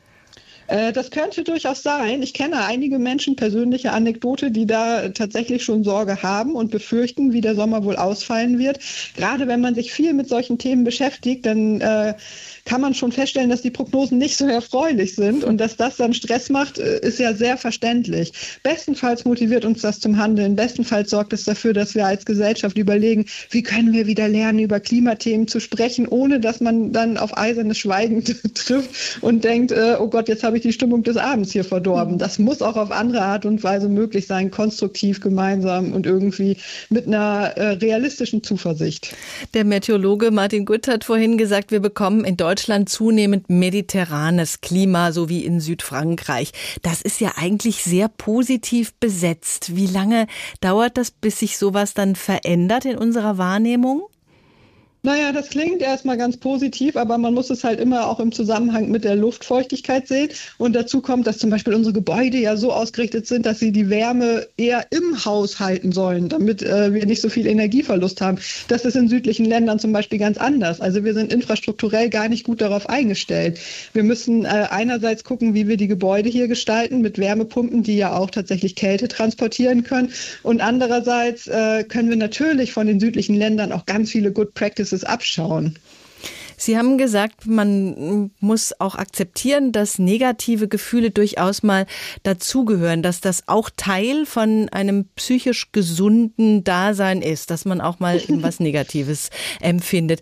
Das könnte durchaus sein. Ich kenne einige Menschen, persönliche Anekdote, die da tatsächlich schon Sorge haben und befürchten, wie der Sommer wohl ausfallen wird. Gerade wenn man sich viel mit solchen Themen beschäftigt, dann kann man schon feststellen, dass die Prognosen nicht so erfreulich sind und dass das dann Stress macht, ist ja sehr verständlich. Bestenfalls motiviert uns das zum Handeln. Bestenfalls sorgt es dafür, dass wir als Gesellschaft überlegen, wie können wir wieder lernen, über Klimathemen zu sprechen, ohne dass man dann auf eisernes Schweigen trifft und denkt, oh Gott, jetzt habe ich die Stimmung des Abends hier verdorben. Das muss auch auf andere Art und Weise möglich sein, konstruktiv, gemeinsam und irgendwie mit einer realistischen Zuversicht. Der Meteorologe Martin Gutt hat vorhin gesagt, wir bekommen in Deutschland zunehmend mediterranes Klima, so wie in Südfrankreich. Das ist ja eigentlich sehr positiv besetzt. Wie lange dauert das, bis sich sowas dann verändert in unserer Wahrnehmung? Naja, das klingt erstmal ganz positiv, aber man muss es halt immer auch im Zusammenhang mit der Luftfeuchtigkeit sehen. Und dazu kommt, dass zum Beispiel unsere Gebäude ja so ausgerichtet sind, dass sie die Wärme eher im Haus halten sollen, damit wir nicht so viel Energieverlust haben. Das ist in südlichen Ländern zum Beispiel ganz anders. Also wir sind infrastrukturell gar nicht gut darauf eingestellt. Wir müssen einerseits gucken, wie wir die Gebäude hier gestalten mit Wärmepumpen, die ja auch tatsächlich Kälte transportieren können. Und andererseits können wir natürlich von den südlichen Ländern auch ganz viele Good Practices abschauen. Sie haben gesagt, man muss auch akzeptieren, dass negative Gefühle durchaus mal dazugehören, dass das auch Teil von einem psychisch gesunden Dasein ist, dass man auch mal was Negatives empfindet.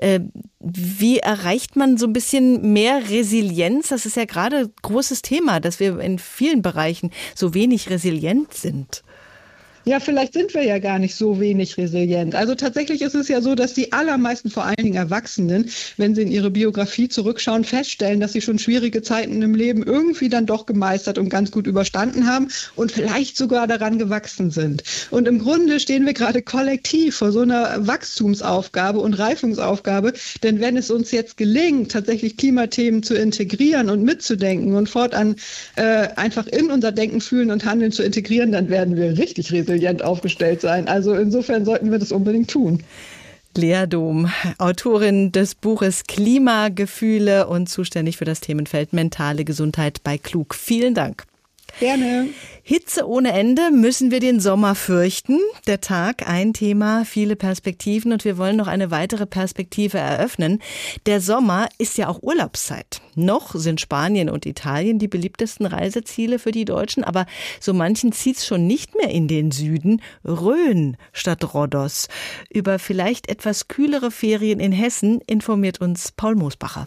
Wie erreicht man so ein bisschen mehr Resilienz? Das ist ja gerade ein großes Thema, dass wir in vielen Bereichen so wenig resilient sind. Ja, vielleicht sind wir ja gar nicht so wenig resilient. Also tatsächlich ist es ja so, dass die allermeisten, vor allen Dingen Erwachsenen, wenn sie in ihre Biografie zurückschauen, feststellen, dass sie schon schwierige Zeiten im Leben irgendwie dann doch gemeistert und ganz gut überstanden haben und vielleicht sogar daran gewachsen sind. Und im Grunde stehen wir gerade kollektiv vor so einer Wachstumsaufgabe und Reifungsaufgabe, denn wenn es uns jetzt gelingt, tatsächlich Klimathemen zu integrieren und mitzudenken und fortan einfach in unser Denken, Fühlen und Handeln zu integrieren, dann werden wir richtig resilient aufgestellt sein. Also insofern sollten wir das unbedingt tun. Lea Dom, Autorin des Buches Klimagefühle und zuständig für das Themenfeld mentale Gesundheit bei Klug. Vielen Dank. Gerne. Hitze ohne Ende, müssen wir den Sommer fürchten? Der Tag, ein Thema, viele Perspektiven und wir wollen noch eine weitere Perspektive eröffnen. Der Sommer ist ja auch Urlaubszeit. Noch sind Spanien und Italien die beliebtesten Reiseziele für die Deutschen, aber so manchen zieht's schon nicht mehr in den Süden. Rhön statt Rhodos. Über vielleicht etwas kühlere Ferien in Hessen informiert uns Paul Moosbacher.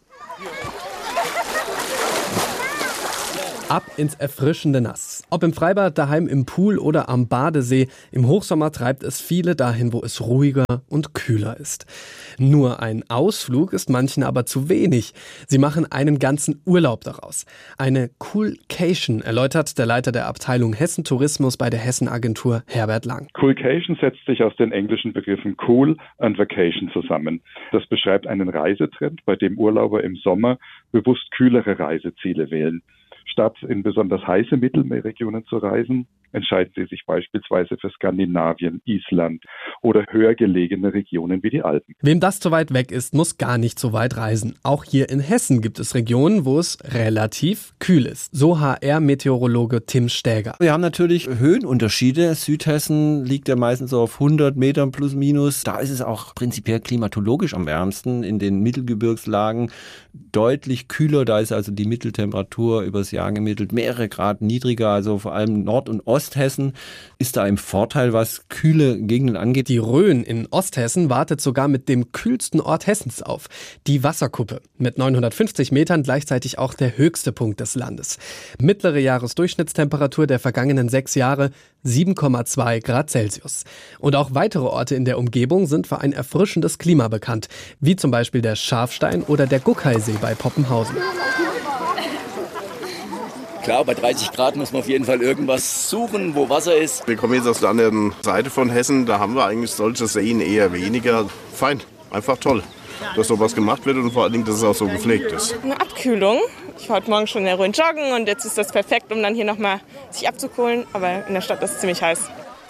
Ab ins erfrischende Nass. Ob im Freibad, daheim im Pool oder am Badesee, im Hochsommer treibt es viele dahin, wo es ruhiger und kühler ist. Nur ein Ausflug ist manchen aber zu wenig. Sie machen einen ganzen Urlaub daraus. Eine Coolcation, erläutert der Leiter der Abteilung Hessen Tourismus bei der Hessen-Agentur Herbert Lang. Coolcation setzt sich aus den englischen Begriffen Cool und Vacation zusammen. Das beschreibt einen Reisetrend, bei dem Urlauber im Sommer bewusst kühlere Reiseziele wählen. Statt in besonders heiße Mittelmeerregionen zu reisen, entscheiden sie sich beispielsweise für Skandinavien, Island oder höher gelegene Regionen wie die Alpen. Wem das zu weit weg ist, muss gar nicht so weit reisen. Auch hier in Hessen gibt es Regionen, wo es relativ kühl ist. So HR-Meteorologe Tim Stäger. Wir haben natürlich Höhenunterschiede. Südhessen liegt ja meistens so auf 100 Metern plus minus. Da ist es auch prinzipiell klimatologisch am wärmsten. In den Mittelgebirgslagen deutlich kühler. Da ist also die Mitteltemperatur übers Jahr gemittelt mehrere Grad niedriger. Also vor allem Nord- und Osthessen ist da im Vorteil, was kühle Gegenden angeht. Die Rhön in Osthessen wartet sogar mit dem kühlsten Ort Hessens auf, die Wasserkuppe. Mit 950 Metern gleichzeitig auch der höchste Punkt des Landes. Mittlere Jahresdurchschnittstemperatur der vergangenen 6 Jahre 7,2 Grad Celsius. Und auch weitere Orte in der Umgebung sind für ein erfrischendes Klima bekannt, wie zum Beispiel der Schafstein oder der Guckheisee bei Poppenhausen. Klar, bei 30 Grad muss man auf jeden Fall irgendwas suchen, wo Wasser ist. Wir kommen jetzt aus der anderen Seite von Hessen. Da haben wir eigentlich solche Seen eher weniger. Fein, einfach toll, dass sowas gemacht wird und vor allen Dingen, dass es auch so gepflegt ist. Eine Abkühlung. Ich war heute Morgen schon in der Rhön joggen und jetzt ist das perfekt, um dann hier nochmal sich abzukühlen. Aber in der Stadt ist es ziemlich heiß.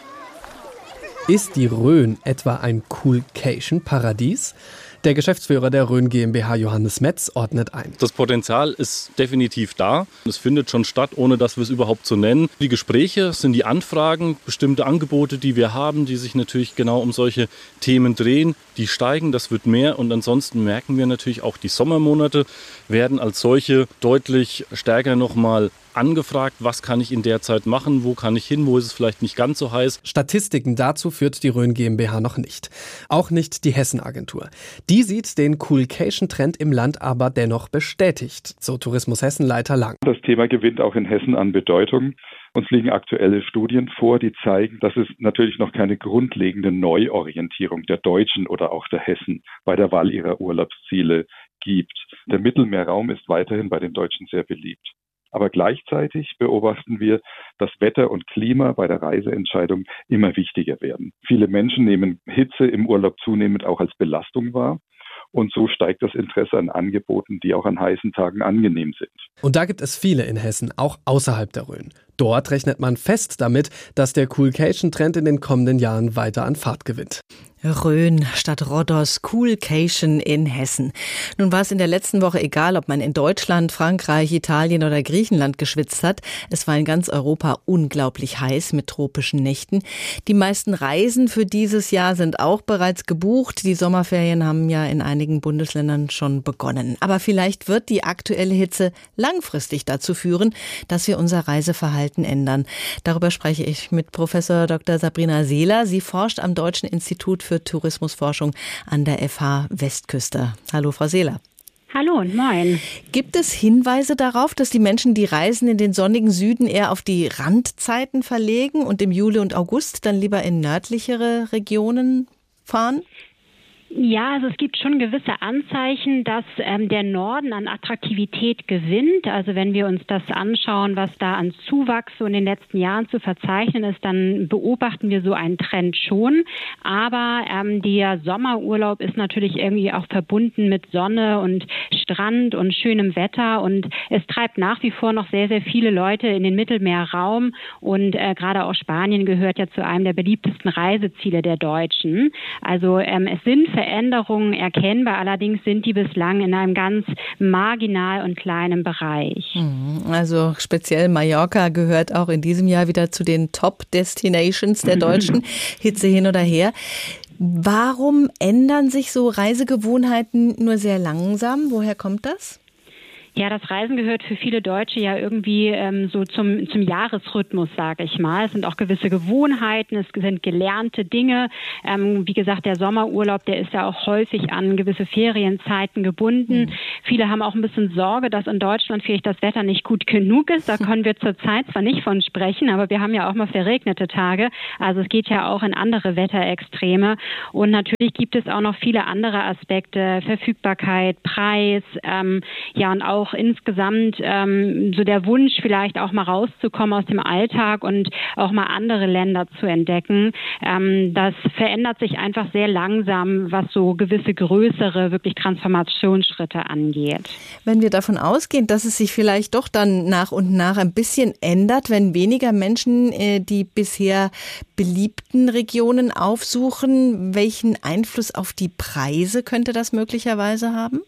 Ist die Rhön etwa ein Coolcation-Paradies? Der Geschäftsführer der Rhön GmbH, Johannes Metz, ordnet ein. Das Potenzial ist definitiv da. Es findet schon statt, ohne dass wir es überhaupt so nennen. Die Gespräche sind die Anfragen, bestimmte Angebote, die wir haben, die sich natürlich genau um solche Themen drehen. Die steigen, das wird mehr. Und ansonsten merken wir natürlich auch, die Sommermonate werden als solche deutlich stärker nochmal angefragt, was kann ich in der Zeit machen, wo kann ich hin, wo ist es vielleicht nicht ganz so heiß. Statistiken dazu führt die Rhön GmbH noch nicht. Auch nicht die Hessen-Agentur. Die sieht den Coolcation-Trend im Land aber dennoch bestätigt, so Tourismus Hessen-Leiter Lang. Das Thema gewinnt auch in Hessen an Bedeutung. Uns liegen aktuelle Studien vor, die zeigen, dass es natürlich noch keine grundlegende Neuorientierung der Deutschen oder auch der Hessen bei der Wahl ihrer Urlaubsziele gibt. Der Mittelmeerraum ist weiterhin bei den Deutschen sehr beliebt. Aber gleichzeitig beobachten wir, dass Wetter und Klima bei der Reiseentscheidung immer wichtiger werden. Viele Menschen nehmen Hitze im Urlaub zunehmend auch als Belastung wahr. Und so steigt das Interesse an Angeboten, die auch an heißen Tagen angenehm sind. Und da gibt es viele in Hessen, auch außerhalb der Rhön. Dort rechnet man fest damit, dass der Coolcation-Trend in den kommenden Jahren weiter an Fahrt gewinnt. Rhön statt Rhodos, Coolcation in Hessen. Nun war es in der letzten Woche egal, ob man in Deutschland, Frankreich, Italien oder Griechenland geschwitzt hat. Es war in ganz Europa unglaublich heiß mit tropischen Nächten. Die meisten Reisen für dieses Jahr sind auch bereits gebucht. Die Sommerferien haben ja in einigen Bundesländern schon begonnen. Aber vielleicht wird die aktuelle Hitze langfristig dazu führen, dass wir unser Reiseverhalten ändern. Darüber spreche ich mit Professor Dr. Sabrina Seeler. Sie forscht am Deutschen Institut für Tourismusforschung an der FH Westküste. Hallo, Frau Seeler. Hallo und moin. Gibt es Hinweise darauf, dass die Menschen die Reisen in den sonnigen Süden eher auf die Randzeiten verlegen und im Juli und August dann lieber in nördlichere Regionen fahren? Ja, also es gibt schon gewisse Anzeichen, dass der Norden an Attraktivität gewinnt. Also wenn wir uns das anschauen, was da an Zuwachs so in den letzten Jahren zu verzeichnen ist, dann beobachten wir so einen Trend schon. Aber der Sommerurlaub ist natürlich irgendwie auch verbunden mit Sonne und Strand und schönem Wetter. Und es treibt nach wie vor noch sehr, sehr viele Leute in den Mittelmeerraum. Und gerade auch Spanien gehört ja zu einem der beliebtesten Reiseziele der Deutschen. Also es sind Veränderungen erkennbar, allerdings sind die bislang in einem ganz marginal und kleinen Bereich. Also speziell Mallorca gehört auch in diesem Jahr wieder zu den Top-Destinations der Deutschen, Hitze hin oder her. Warum ändern sich so Reisegewohnheiten nur sehr langsam? Woher kommt das? Ja, das Reisen gehört für viele Deutsche ja irgendwie so zum Jahresrhythmus, sage ich mal. Es sind auch gewisse Gewohnheiten, es sind gelernte Dinge. Wie gesagt, der Sommerurlaub, der ist ja auch häufig an gewisse Ferienzeiten gebunden. Viele haben auch ein bisschen Sorge, dass in Deutschland vielleicht das Wetter nicht gut genug ist. Da können wir zurzeit zwar nicht von sprechen, aber wir haben ja auch mal verregnete Tage. Also es geht ja auch in andere Wetterextreme. Und natürlich gibt es auch noch viele andere Aspekte, Verfügbarkeit, Preis, ja und auch insgesamt so der Wunsch, vielleicht auch mal rauszukommen aus dem Alltag und auch mal andere Länder zu entdecken. Das verändert sich einfach sehr langsam, was so gewisse größere, wirklich Transformationsschritte angeht. Wenn wir davon ausgehen, dass es sich vielleicht doch dann nach und nach ein bisschen ändert, wenn weniger Menschen die bisher beliebten Regionen aufsuchen, welchen Einfluss auf die Preise könnte das möglicherweise haben?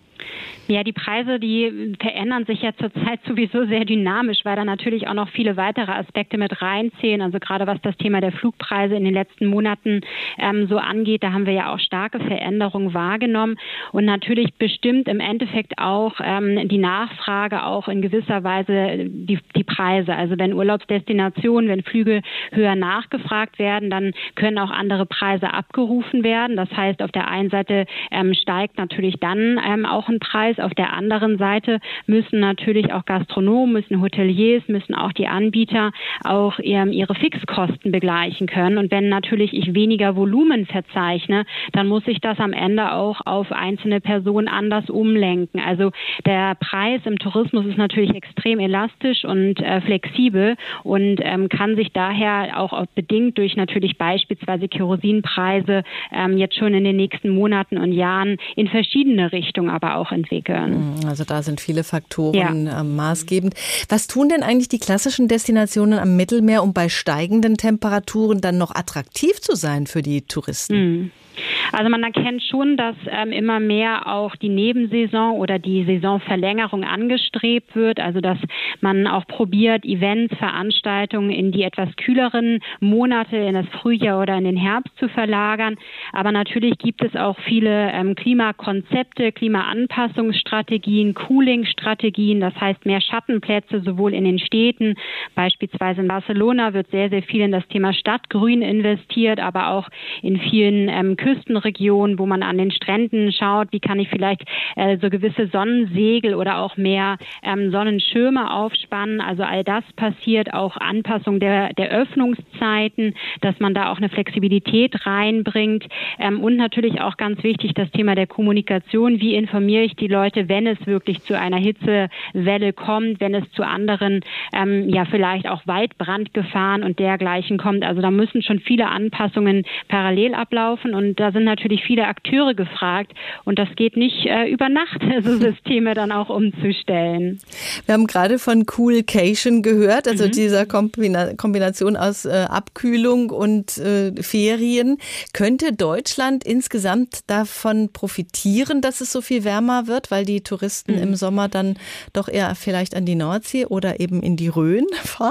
Ja, die Preise, die verändern sich ja zurzeit sowieso sehr dynamisch, weil da natürlich auch noch viele weitere Aspekte mit reinzählen. Also gerade was das Thema der Flugpreise in den letzten Monaten so angeht, da haben wir ja auch starke Veränderungen wahrgenommen. Und natürlich bestimmt im Endeffekt auch die Nachfrage auch in gewisser Weise die Preise. Also wenn Urlaubsdestinationen, wenn Flüge höher nachgefragt werden, dann können auch andere Preise abgerufen werden. Das heißt, auf der einen Seite steigt natürlich dann auch ein Preis. Auf der anderen Seite müssen natürlich auch Gastronomen, müssen Hoteliers, müssen auch die Anbieter auch ihre Fixkosten begleichen können. Und wenn natürlich ich weniger Volumen verzeichne, dann muss ich das am Ende auch auf einzelne Personen anders umlenken. Also der Preis im Tourismus ist natürlich extrem elastisch und flexibel und kann sich daher auch bedingt durch natürlich beispielsweise Kerosinpreise jetzt schon in den nächsten Monaten und Jahren in verschiedene Richtungen aber auch entwickeln. Also da sind viele Faktoren maßgebend. Was tun denn eigentlich die klassischen Destinationen am Mittelmeer, um bei steigenden Temperaturen dann noch attraktiv zu sein für die Touristen? Also man erkennt schon, dass immer mehr auch die Nebensaison oder die Saisonverlängerung angestrebt wird. Also dass man auch probiert, Events, Veranstaltungen in die etwas kühleren Monate, in das Frühjahr oder in den Herbst zu verlagern. Aber natürlich gibt es auch viele Klimakonzepte, Klimaanpassungsstrategien, Cooling-Strategien. Das heißt mehr Schattenplätze sowohl in den Städten, beispielsweise in Barcelona wird sehr, sehr viel in das Thema Stadtgrün investiert, aber auch in vielen Küstenregionen, wo man an den Stränden schaut, wie kann ich vielleicht so gewisse Sonnensegel oder auch mehr Sonnenschirme aufspannen. Also all das passiert, auch Anpassung der Öffnungszeiten, dass man da auch eine Flexibilität reinbringt und natürlich auch ganz wichtig das Thema der Kommunikation. Wie informiere ich die Leute, wenn es wirklich zu einer Hitzewelle kommt, wenn es zu anderen vielleicht auch Waldbrandgefahren und dergleichen kommt. Also da müssen schon viele Anpassungen parallel ablaufen und da sind natürlich viele Akteure gefragt und das geht nicht über Nacht, so Systeme dann auch umzustellen. Wir haben gerade von Coolcation gehört, also dieser Kombination aus Abkühlung und Ferien. Könnte Deutschland insgesamt davon profitieren, dass es so viel wärmer wird, weil die Touristen im Sommer dann doch eher vielleicht an die Nordsee oder eben in die Rhön fahren?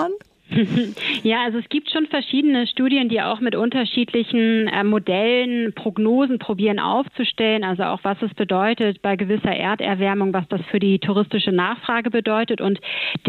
Ja, also es gibt schon verschiedene Studien, die auch mit unterschiedlichen Modellen, Prognosen probieren aufzustellen, also auch was es bedeutet bei gewisser Erderwärmung, was das für die touristische Nachfrage bedeutet. Und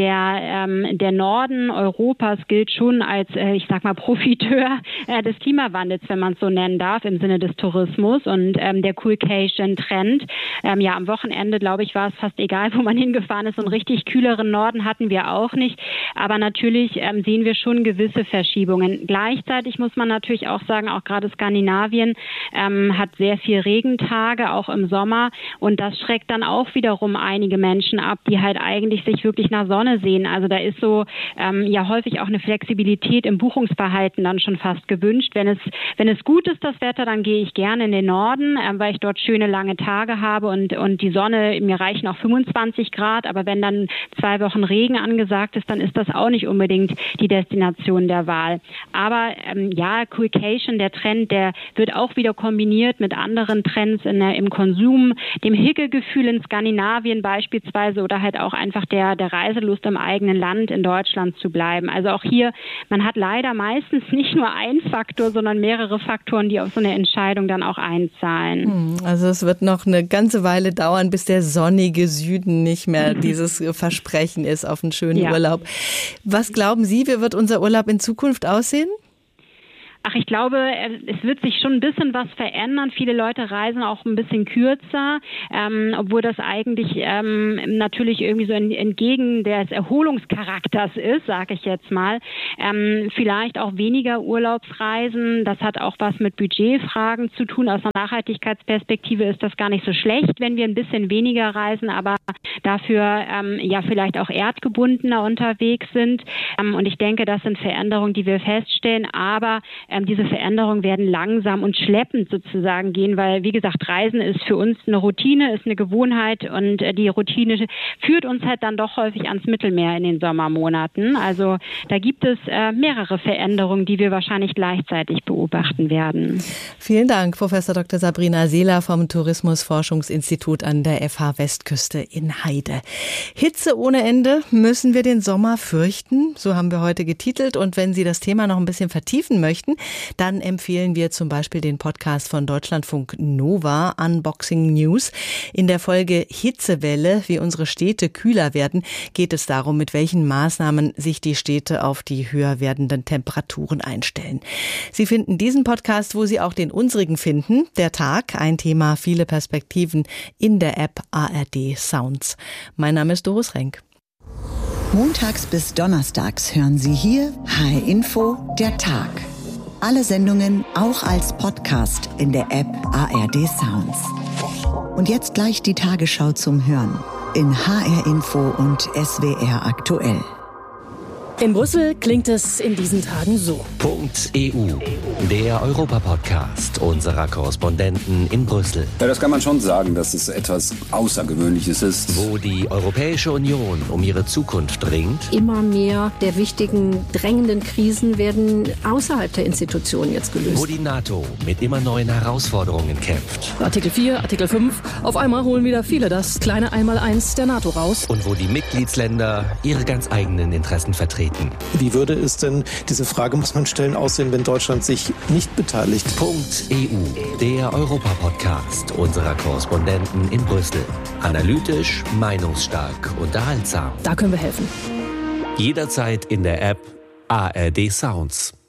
der Norden Europas gilt schon als, ich sag mal, Profiteur des Klimawandels, wenn man es so nennen darf, im Sinne des Tourismus. Und der Coolcation-Trend, ja, am Wochenende, glaube ich, war es fast egal, wo man hingefahren ist. So einen richtig kühleren Norden hatten wir auch nicht. Aber natürlich sehen wir schon gewisse Verschiebungen. Gleichzeitig muss man natürlich auch sagen, auch gerade Skandinavien hat sehr viel Regentage, auch im Sommer. Und das schreckt dann auch wiederum einige Menschen ab, die halt eigentlich sich wirklich nach Sonne sehen. Also da ist so ja häufig auch eine Flexibilität im Buchungsverhalten dann schon fast gewünscht. Wenn es gut ist, das Wetter, dann gehe ich gerne in den Norden, weil ich dort schöne lange Tage habe und die Sonne, mir reichen auch 25 Grad. Aber wenn dann 2 Wochen Regen angesagt ist, dann ist das auch nicht unbedingt die Destination der Wahl. Aber ja, Coolcation, der Trend, der wird auch wieder kombiniert mit anderen Trends im Konsum, dem Higgegefühl in Skandinavien beispielsweise oder halt auch einfach der Reiselust im eigenen Land in Deutschland zu bleiben. Also auch hier, man hat leider meistens nicht nur einen Faktor, sondern mehrere Faktoren, die auf so eine Entscheidung dann auch einzahlen. Also es wird noch eine ganze Weile dauern, bis der sonnige Süden nicht mehr dieses Versprechen ist auf einen schönen Urlaub. Was glauben Sie, wie wird unser Urlaub in Zukunft aussehen? Ach, ich glaube, es wird sich schon ein bisschen was verändern. Viele Leute reisen auch ein bisschen kürzer, obwohl das eigentlich natürlich irgendwie so entgegen des Erholungscharakters ist, sage ich jetzt mal. Vielleicht auch weniger Urlaubsreisen. Das hat auch was mit Budgetfragen zu tun. Aus einer Nachhaltigkeitsperspektive ist das gar nicht so schlecht, wenn wir ein bisschen weniger reisen, aber dafür ja vielleicht auch erdgebundener unterwegs sind. Und ich denke, das sind Veränderungen, die wir feststellen. Aber diese Veränderungen werden langsam und schleppend sozusagen gehen, weil, wie gesagt, Reisen ist für uns eine Routine, ist eine Gewohnheit und die Routine führt uns halt dann doch häufig ans Mittelmeer in den Sommermonaten. Also da gibt es mehrere Veränderungen, die wir wahrscheinlich gleichzeitig beobachten werden. Vielen Dank, Professor Dr. Sabrina Seeler vom Tourismusforschungsinstitut an der FH Westküste in Heide. Hitze ohne Ende, müssen wir den Sommer fürchten? So haben wir heute getitelt. Und wenn Sie das Thema noch ein bisschen vertiefen möchten, dann empfehlen wir zum Beispiel den Podcast von Deutschlandfunk Nova, Unboxing News. In der Folge Hitzewelle, wie unsere Städte kühler werden, geht es darum, mit welchen Maßnahmen sich die Städte auf die höher werdenden Temperaturen einstellen. Sie finden diesen Podcast, wo Sie auch den unsrigen finden. Der Tag, ein Thema, viele Perspektiven in der App ARD Sounds. Mein Name ist Doris Renk. Montags bis donnerstags hören Sie hier HR Info, der Tag. Alle Sendungen auch als Podcast in der App ARD Sounds. Und jetzt gleich die Tagesschau zum Hören in HR Info und SWR aktuell. In Brüssel klingt es in diesen Tagen so. .eu, der Europa-Podcast unserer Korrespondenten in Brüssel. Ja, das kann man schon sagen, dass es etwas Außergewöhnliches ist. Wo die Europäische Union um ihre Zukunft ringt. Immer mehr der wichtigen, drängenden Krisen werden außerhalb der Institutionen jetzt gelöst. Wo die NATO mit immer neuen Herausforderungen kämpft. Artikel 4, Artikel 5, auf einmal holen wieder viele das kleine Einmaleins der NATO raus. Und wo die Mitgliedsländer ihre ganz eigenen Interessen vertreten. Wie würde es denn, diese Frage muss man stellen, aussehen, wenn Deutschland sich nicht beteiligt? .eu, der Europa-Podcast unserer Korrespondenten in Brüssel. Analytisch, meinungsstark, unterhaltsam. Da können wir helfen. Jederzeit in der App ARD Sounds.